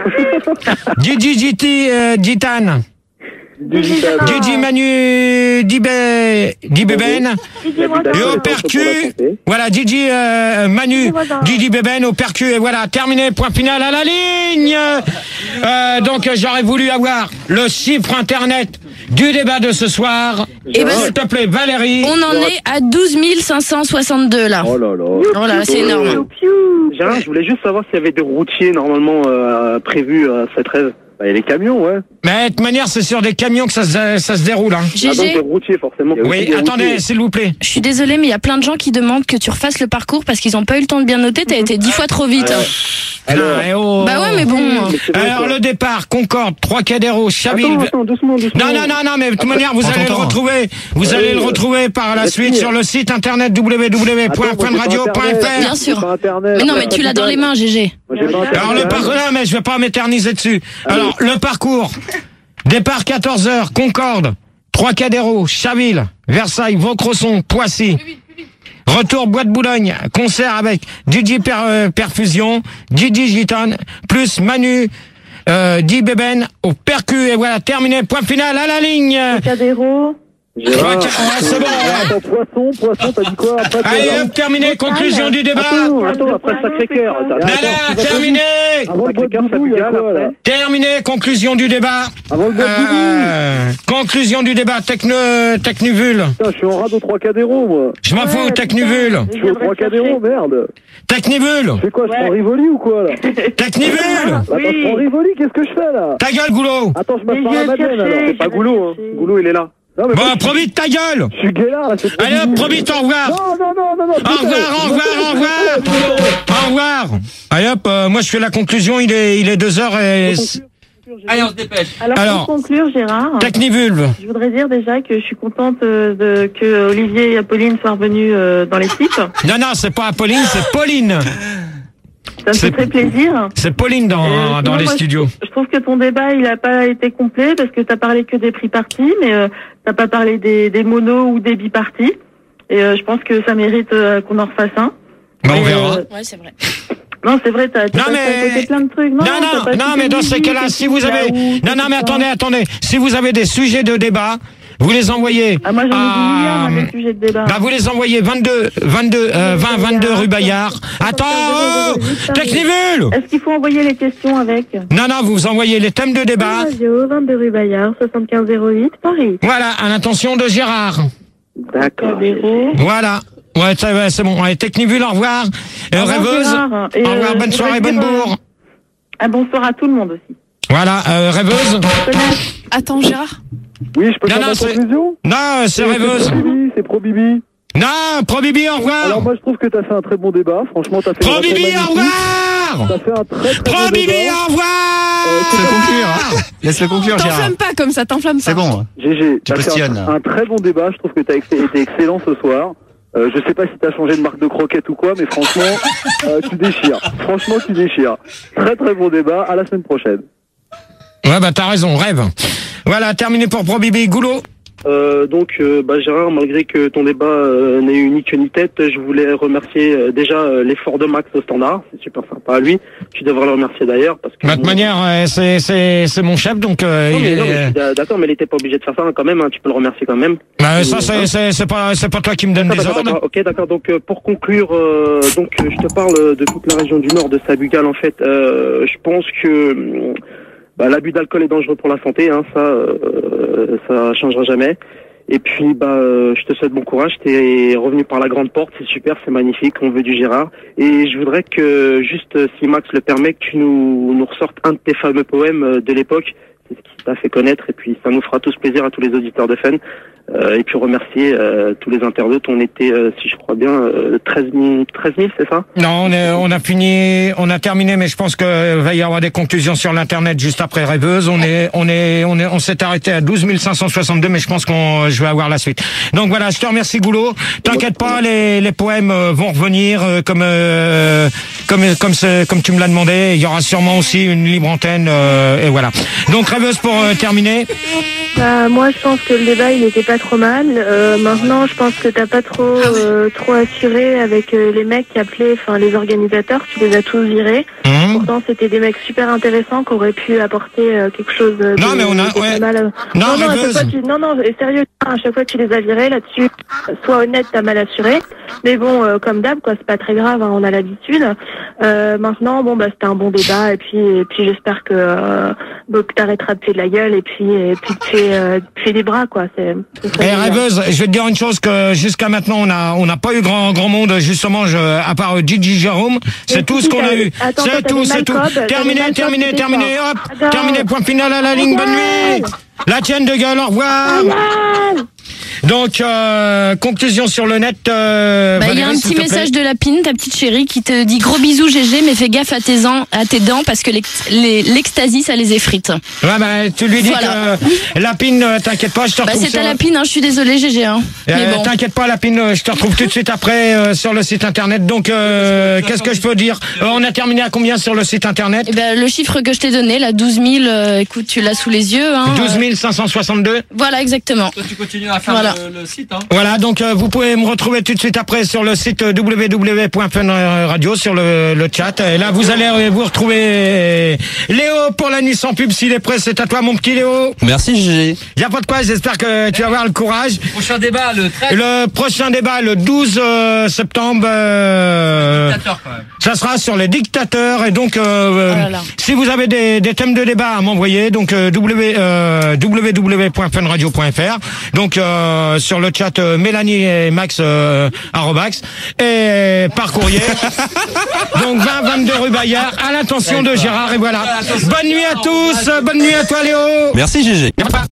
D J G T euh, Gitan, D J Manu Dibé, Dibében, et au percu, voilà, D J euh, Manu, D J Bében au percu, et voilà, terminé, point final à la ligne. Euh, donc, euh, j'aurais voulu avoir le chiffre internet du débat de ce soir. Eh ben, S'il te plaît, Valérie. On en est à douze mille cinq cent soixante-deux là. Oh là là. Oh là là, c'est énorme. Gérard, je voulais juste savoir s'il y avait des routiers normalement euh, prévus à cette rêve. Bah, il y a les camions, ouais. Mais de toute manière, c'est sur des camions que ça se, ça se déroule. Hein. Ah, donc des G G, routiers forcément. Il y a aussi Oui, des attendez, routiers. s'il vous plaît. je suis désolée, mais il y a plein de gens qui demandent que tu refasses le parcours parce qu'ils n'ont pas eu le temps de bien noter. T'as été dix fois trop vite. Alors, eh oh. Bah ouais, mais bon. Mais c'est vrai, Alors, quoi. le départ, Concorde, Trocadéro, Chaville. Attends, attends, doucement, doucement. Non, non, non, non, mais de toute manière, vous prends allez ton le temps. retrouver. Vous allez le retrouver par la Merci. suite sur le site internet w w w point Attends, moi, fun radio point j'ai pas f r. Bien Internet, sûr. j'ai pas Internet. Mais non, mais tu l'as dans les mains, G G. Moi, j'ai pas Internet. Alors, le parcours, non, mais je vais pas m'éterniser dessus. Alors, le parcours. Départ quatorze heures, Concorde, Trocadéro, Chaville, Versailles, Vaucresson, Poissy. Retour Bois de Boulogne, concert avec Gigi per, euh, Perfusion, Gigi Gitane, plus Manu, euh, Di Beben au percu. Et voilà, terminé, point final à la ligne. Cadéro. Gérard. Ah, c'est bon. Attends, poisson, poisson, t'as dit quoi après? Allez, hop, terminé, conclusion du débat. Attends, attends, après Sacré-Cœur. Nana, terminé. Avant le bois de boubou, il y a quoi, là? Terminé, conclusion du débat. Avant le bois de Euh, conclusion du débat, Techno, Technuvule. Putain, je suis en rade aux trois cadéros, moi. Je m'en fous, Technuvule. Je suis aux trois cadéros, merde. Technivule. C'est quoi, je prends Rivoli ou quoi, là? Technivule. Attends, je prends Rivoli, qu'est-ce que je fais, là? Ta gueule, Goulot. Attends, je passe par la Madeleine, alors. C'est pas Goulot, hein. Goulot, il est là. Non, mais Bon, moi, je- Probit, ta gueule. Je suis guélard, là, c'est Allez hop, Probit, au revoir. Non, non, non, non, non. Au revoir, au revoir, au revoir. Au revoir. Allez hop, euh, moi je fais la conclusion, il est, il est deux heures et... Allez, on se dépêche. Alors, Alors, pour conclure, Gérard, Technivulve. je voudrais dire déjà que je suis contente euh, de, que Olivier et Apolline soient revenus euh, dans l'équipe. Non, non, c'est pas Apolline, c'est Pauline. Ça me fait très plaisir. C'est Pauline dans, Euh, dans sinon, les moi, studios. Je trouve que ton débat, il a pas été complet parce que t'as parlé que des prix partis, mais euh, t'as pas parlé des, des monos ou des bipartis. Et euh, je pense que ça mérite euh, qu'on en refasse un. Bah, on Et, verra. euh, Ouais, c'est vrai. non, c'est vrai, t'as t'as Non, passé mais- à côté plein de trucs. Non, Non, t'as non, pas non, cité mais dans ces musique, cas-là, et si tout, vous avez... Yahoo, Non, non, tout mais ça. attendez, attendez. Si vous avez des sujets de débat, vous les envoyez... Ah, moi, j'en ai à- des milliards, moi, des sujets de débat. Bah, vous les envoyez vingt-deux, vingt-deux, euh, vingt, vingt-deux rue Bayard. Attends, oh, Technivule. Est-ce qu'il faut envoyer les questions avec? Non, non, vous envoyez les thèmes de débat. Radio, vingt-deux rue Bayard, soixante-quinze zéro huit, Paris. Voilà, à l'intention de Gérard. D'accord. Cadéro. Voilà. Ouais, ça va, c'est bon. Allez, Technivule, au revoir. Euh, Au revoir, rêveuse. Gérard. Et, Au revoir, euh, bonne je soirée, voudrais bonne dire, euh, bourre. Un bonsoir à tout le monde aussi. Voilà, euh, rêveuse. Attends, Gérard. Oui, je peux Non, faire non, ma c'est- conclusion? Non, c'est rêveuse. Pro Bibi, c'est Pro Bibi. Non, Pro Bibi, au Alors revoir. moi je trouve que t'as fait un très bon débat, franchement t'as fait Pro un Bibi, très au magnifique. revoir. T'as fait un très très Pro bon Bibi, débat. au revoir. Laisse-le conclure, hein. Laisse-le conclure, Gérard. T'enflamme pas comme ça, t'enflamme pas. C'est bon. G G, Tu t'as fait un, postillonnes. un très bon débat, je trouve que t'as ex- été excellent ce soir. Euh, je sais pas si t'as changé de marque de croquette ou quoi, mais franchement, euh, tu déchires. Franchement, tu déchires. Très très bon débat, à la semaine prochaine. Ouais, bah t'as raison, rêve. Voilà, terminé pour Pro Bibi. Goulot. Euh, donc, euh, bah, Gérard, malgré que ton débat euh, n'ait eu ni queue ni tête, je voulais remercier euh, déjà euh, l'effort de Max au standard. C'est super sympa à lui. Tu devrais le remercier d'ailleurs parce que. De toute bon, manière, euh, c'est c'est c'est mon chef, donc euh, non, il mais, est. non, mais je suis d'a- d'accord, mais il était pas obligé de faire ça hein, quand même. Hein, tu peux le remercier quand même. Bah, ça Et, c'est hein. c'est c'est pas c'est pas toi qui me donne D'accord, des d'accord, ordres. d'accord. Ok, d'accord. Donc, euh, pour conclure, euh, donc euh, je te parle de toute la région du Nord, de Sabugal en fait. Euh, je pense que hum, bah, l'abus d'alcool est dangereux pour la santé. Hein, ça, euh, ça changera jamais. Et puis, bah, euh, je te souhaite bon courage. T'es revenu par la grande porte, c'est super, c'est magnifique. On veut du Gérard. Et je voudrais que, juste, euh, si Max le permet, que tu nous, nous ressortes un de tes fameux poèmes euh, de l'époque. C'est ce qui t'a fait connaître. Et puis, ça nous fera tous plaisir à tous les auditeurs de Fun. Euh, et puis remercier euh, tous les internautes. On était, euh, si je crois bien, euh, treize mille, c'est ça? Non, on, est, on a fini, on a terminé, mais je pense que va y avoir des conclusions sur l'internet juste après Rêveuse. On est, on est, on est, on s'est arrêté à douze mille cinq cent soixante-deux, mais je pense qu'on, je vais avoir la suite. Donc voilà, je te remercie Goulot. T'inquiète pas, les, les poèmes euh, vont revenir euh, comme, euh, comme, comme, ce- comme tu me l'as demandé. Il y aura sûrement aussi une libre antenne euh, et voilà. Donc Rêveuse pour euh, terminer. Bah, moi, je pense que le débat, il était pas trop mal. Euh, maintenant, je pense que t'as pas trop, euh, trop assuré avec euh, les mecs qui appelaient, enfin, les organisateurs. Tu les as tous virés. Mmh. Pourtant, c'était des mecs super intéressants qui auraient pu apporter euh, quelque chose de, Non, mais on a- de ouais. pas mal. Non, non, non, à chaque Rêveuse. fois, tu, non, non, et sérieux, à chaque fois, tu les as virés là-dessus. Sois honnête, t'as mal assuré. Mais bon, euh, comme d'hab, quoi, c'est pas très grave, hein, on a l'habitude. Euh, maintenant, bon, bah, c'était un bon débat, et puis, et puis, j'espère que, euh, donc, t'arrêteras de faire de la gueule, et puis, et puis, tu fais, euh, tu fais des bras, quoi. C'est, ce serait Et génial. Rêveuse, je vais te dire une chose que jusqu'à maintenant on a on n'a pas eu grand grand monde justement je, à part euh, Gigi Jérôme, c'est Mais tout si, ce qu'on a t'as- eu. attends, C'est t'as tout, des c'est tout. Malcob, t'as des Terminé, Malcob, terminé, c'était terminé, fort. hop. Attends. Terminé, point final à la ligne, bonne nuit. La tienne de gueule, au revoir. Donc euh, conclusion sur le net. Euh, Bah, il y a Valérie, un s'il petit te plaît. message de Lapine, ta petite chérie, qui te dit gros bisous G G, mais fais gaffe à tes, an- à tes dents parce que l'ex- les- l'ecstasy, ça les effrite. Ouais, bah, tu lui dis Voilà. que Lapine, euh, t'inquiète pas, je te Bah, retrouve c'est sur... ta Lapine, hein, je suis désolée G G. Hein. Euh, Mais bon. T'inquiète pas, Lapine, euh, je te retrouve tout de suite après euh, sur le site internet. Donc, euh, qu'est-ce que je peux dire Euh, On a terminé à combien sur le site internet Eh ben, le chiffre que je t'ai donné, là, douze mille, euh, écoute, tu l'as sous les yeux. Hein, douze euh, mille cinq cent soixante-deux. Voilà, exactement. Toi, tu continues à faire Voilà. le, le site. Hein. Voilà, donc euh, vous pouvez me retrouver tout de suite après sur le site w w w point fun radio, sur le, le chat. Et là, vous allez vous retrouver Léo pour la nuit sans pub. S'il est prêt, c'est à toi, mon petit Léo. Merci, Gégé. Y a pas de quoi, j'espère que tu vas avoir le courage. Prochain débat, le treize. Le prochain débat, le douze euh, septembre. Euh, Dictateur, quand même. Ça sera sur les dictateurs. Et donc, euh, Oh là là. si vous avez des, des thèmes de débat à m'envoyer, donc euh, w, euh, w w w point fun radio point f r. Donc euh, sur le chat euh, Mélanie et Max euh, arrobax et par courrier. Donc vingt vingt-deux rue Bayard à l'attention de Gérard. Et voilà. Bonne nuit à tous. Bonne nuit à toi, Léo. Merci, Gégé.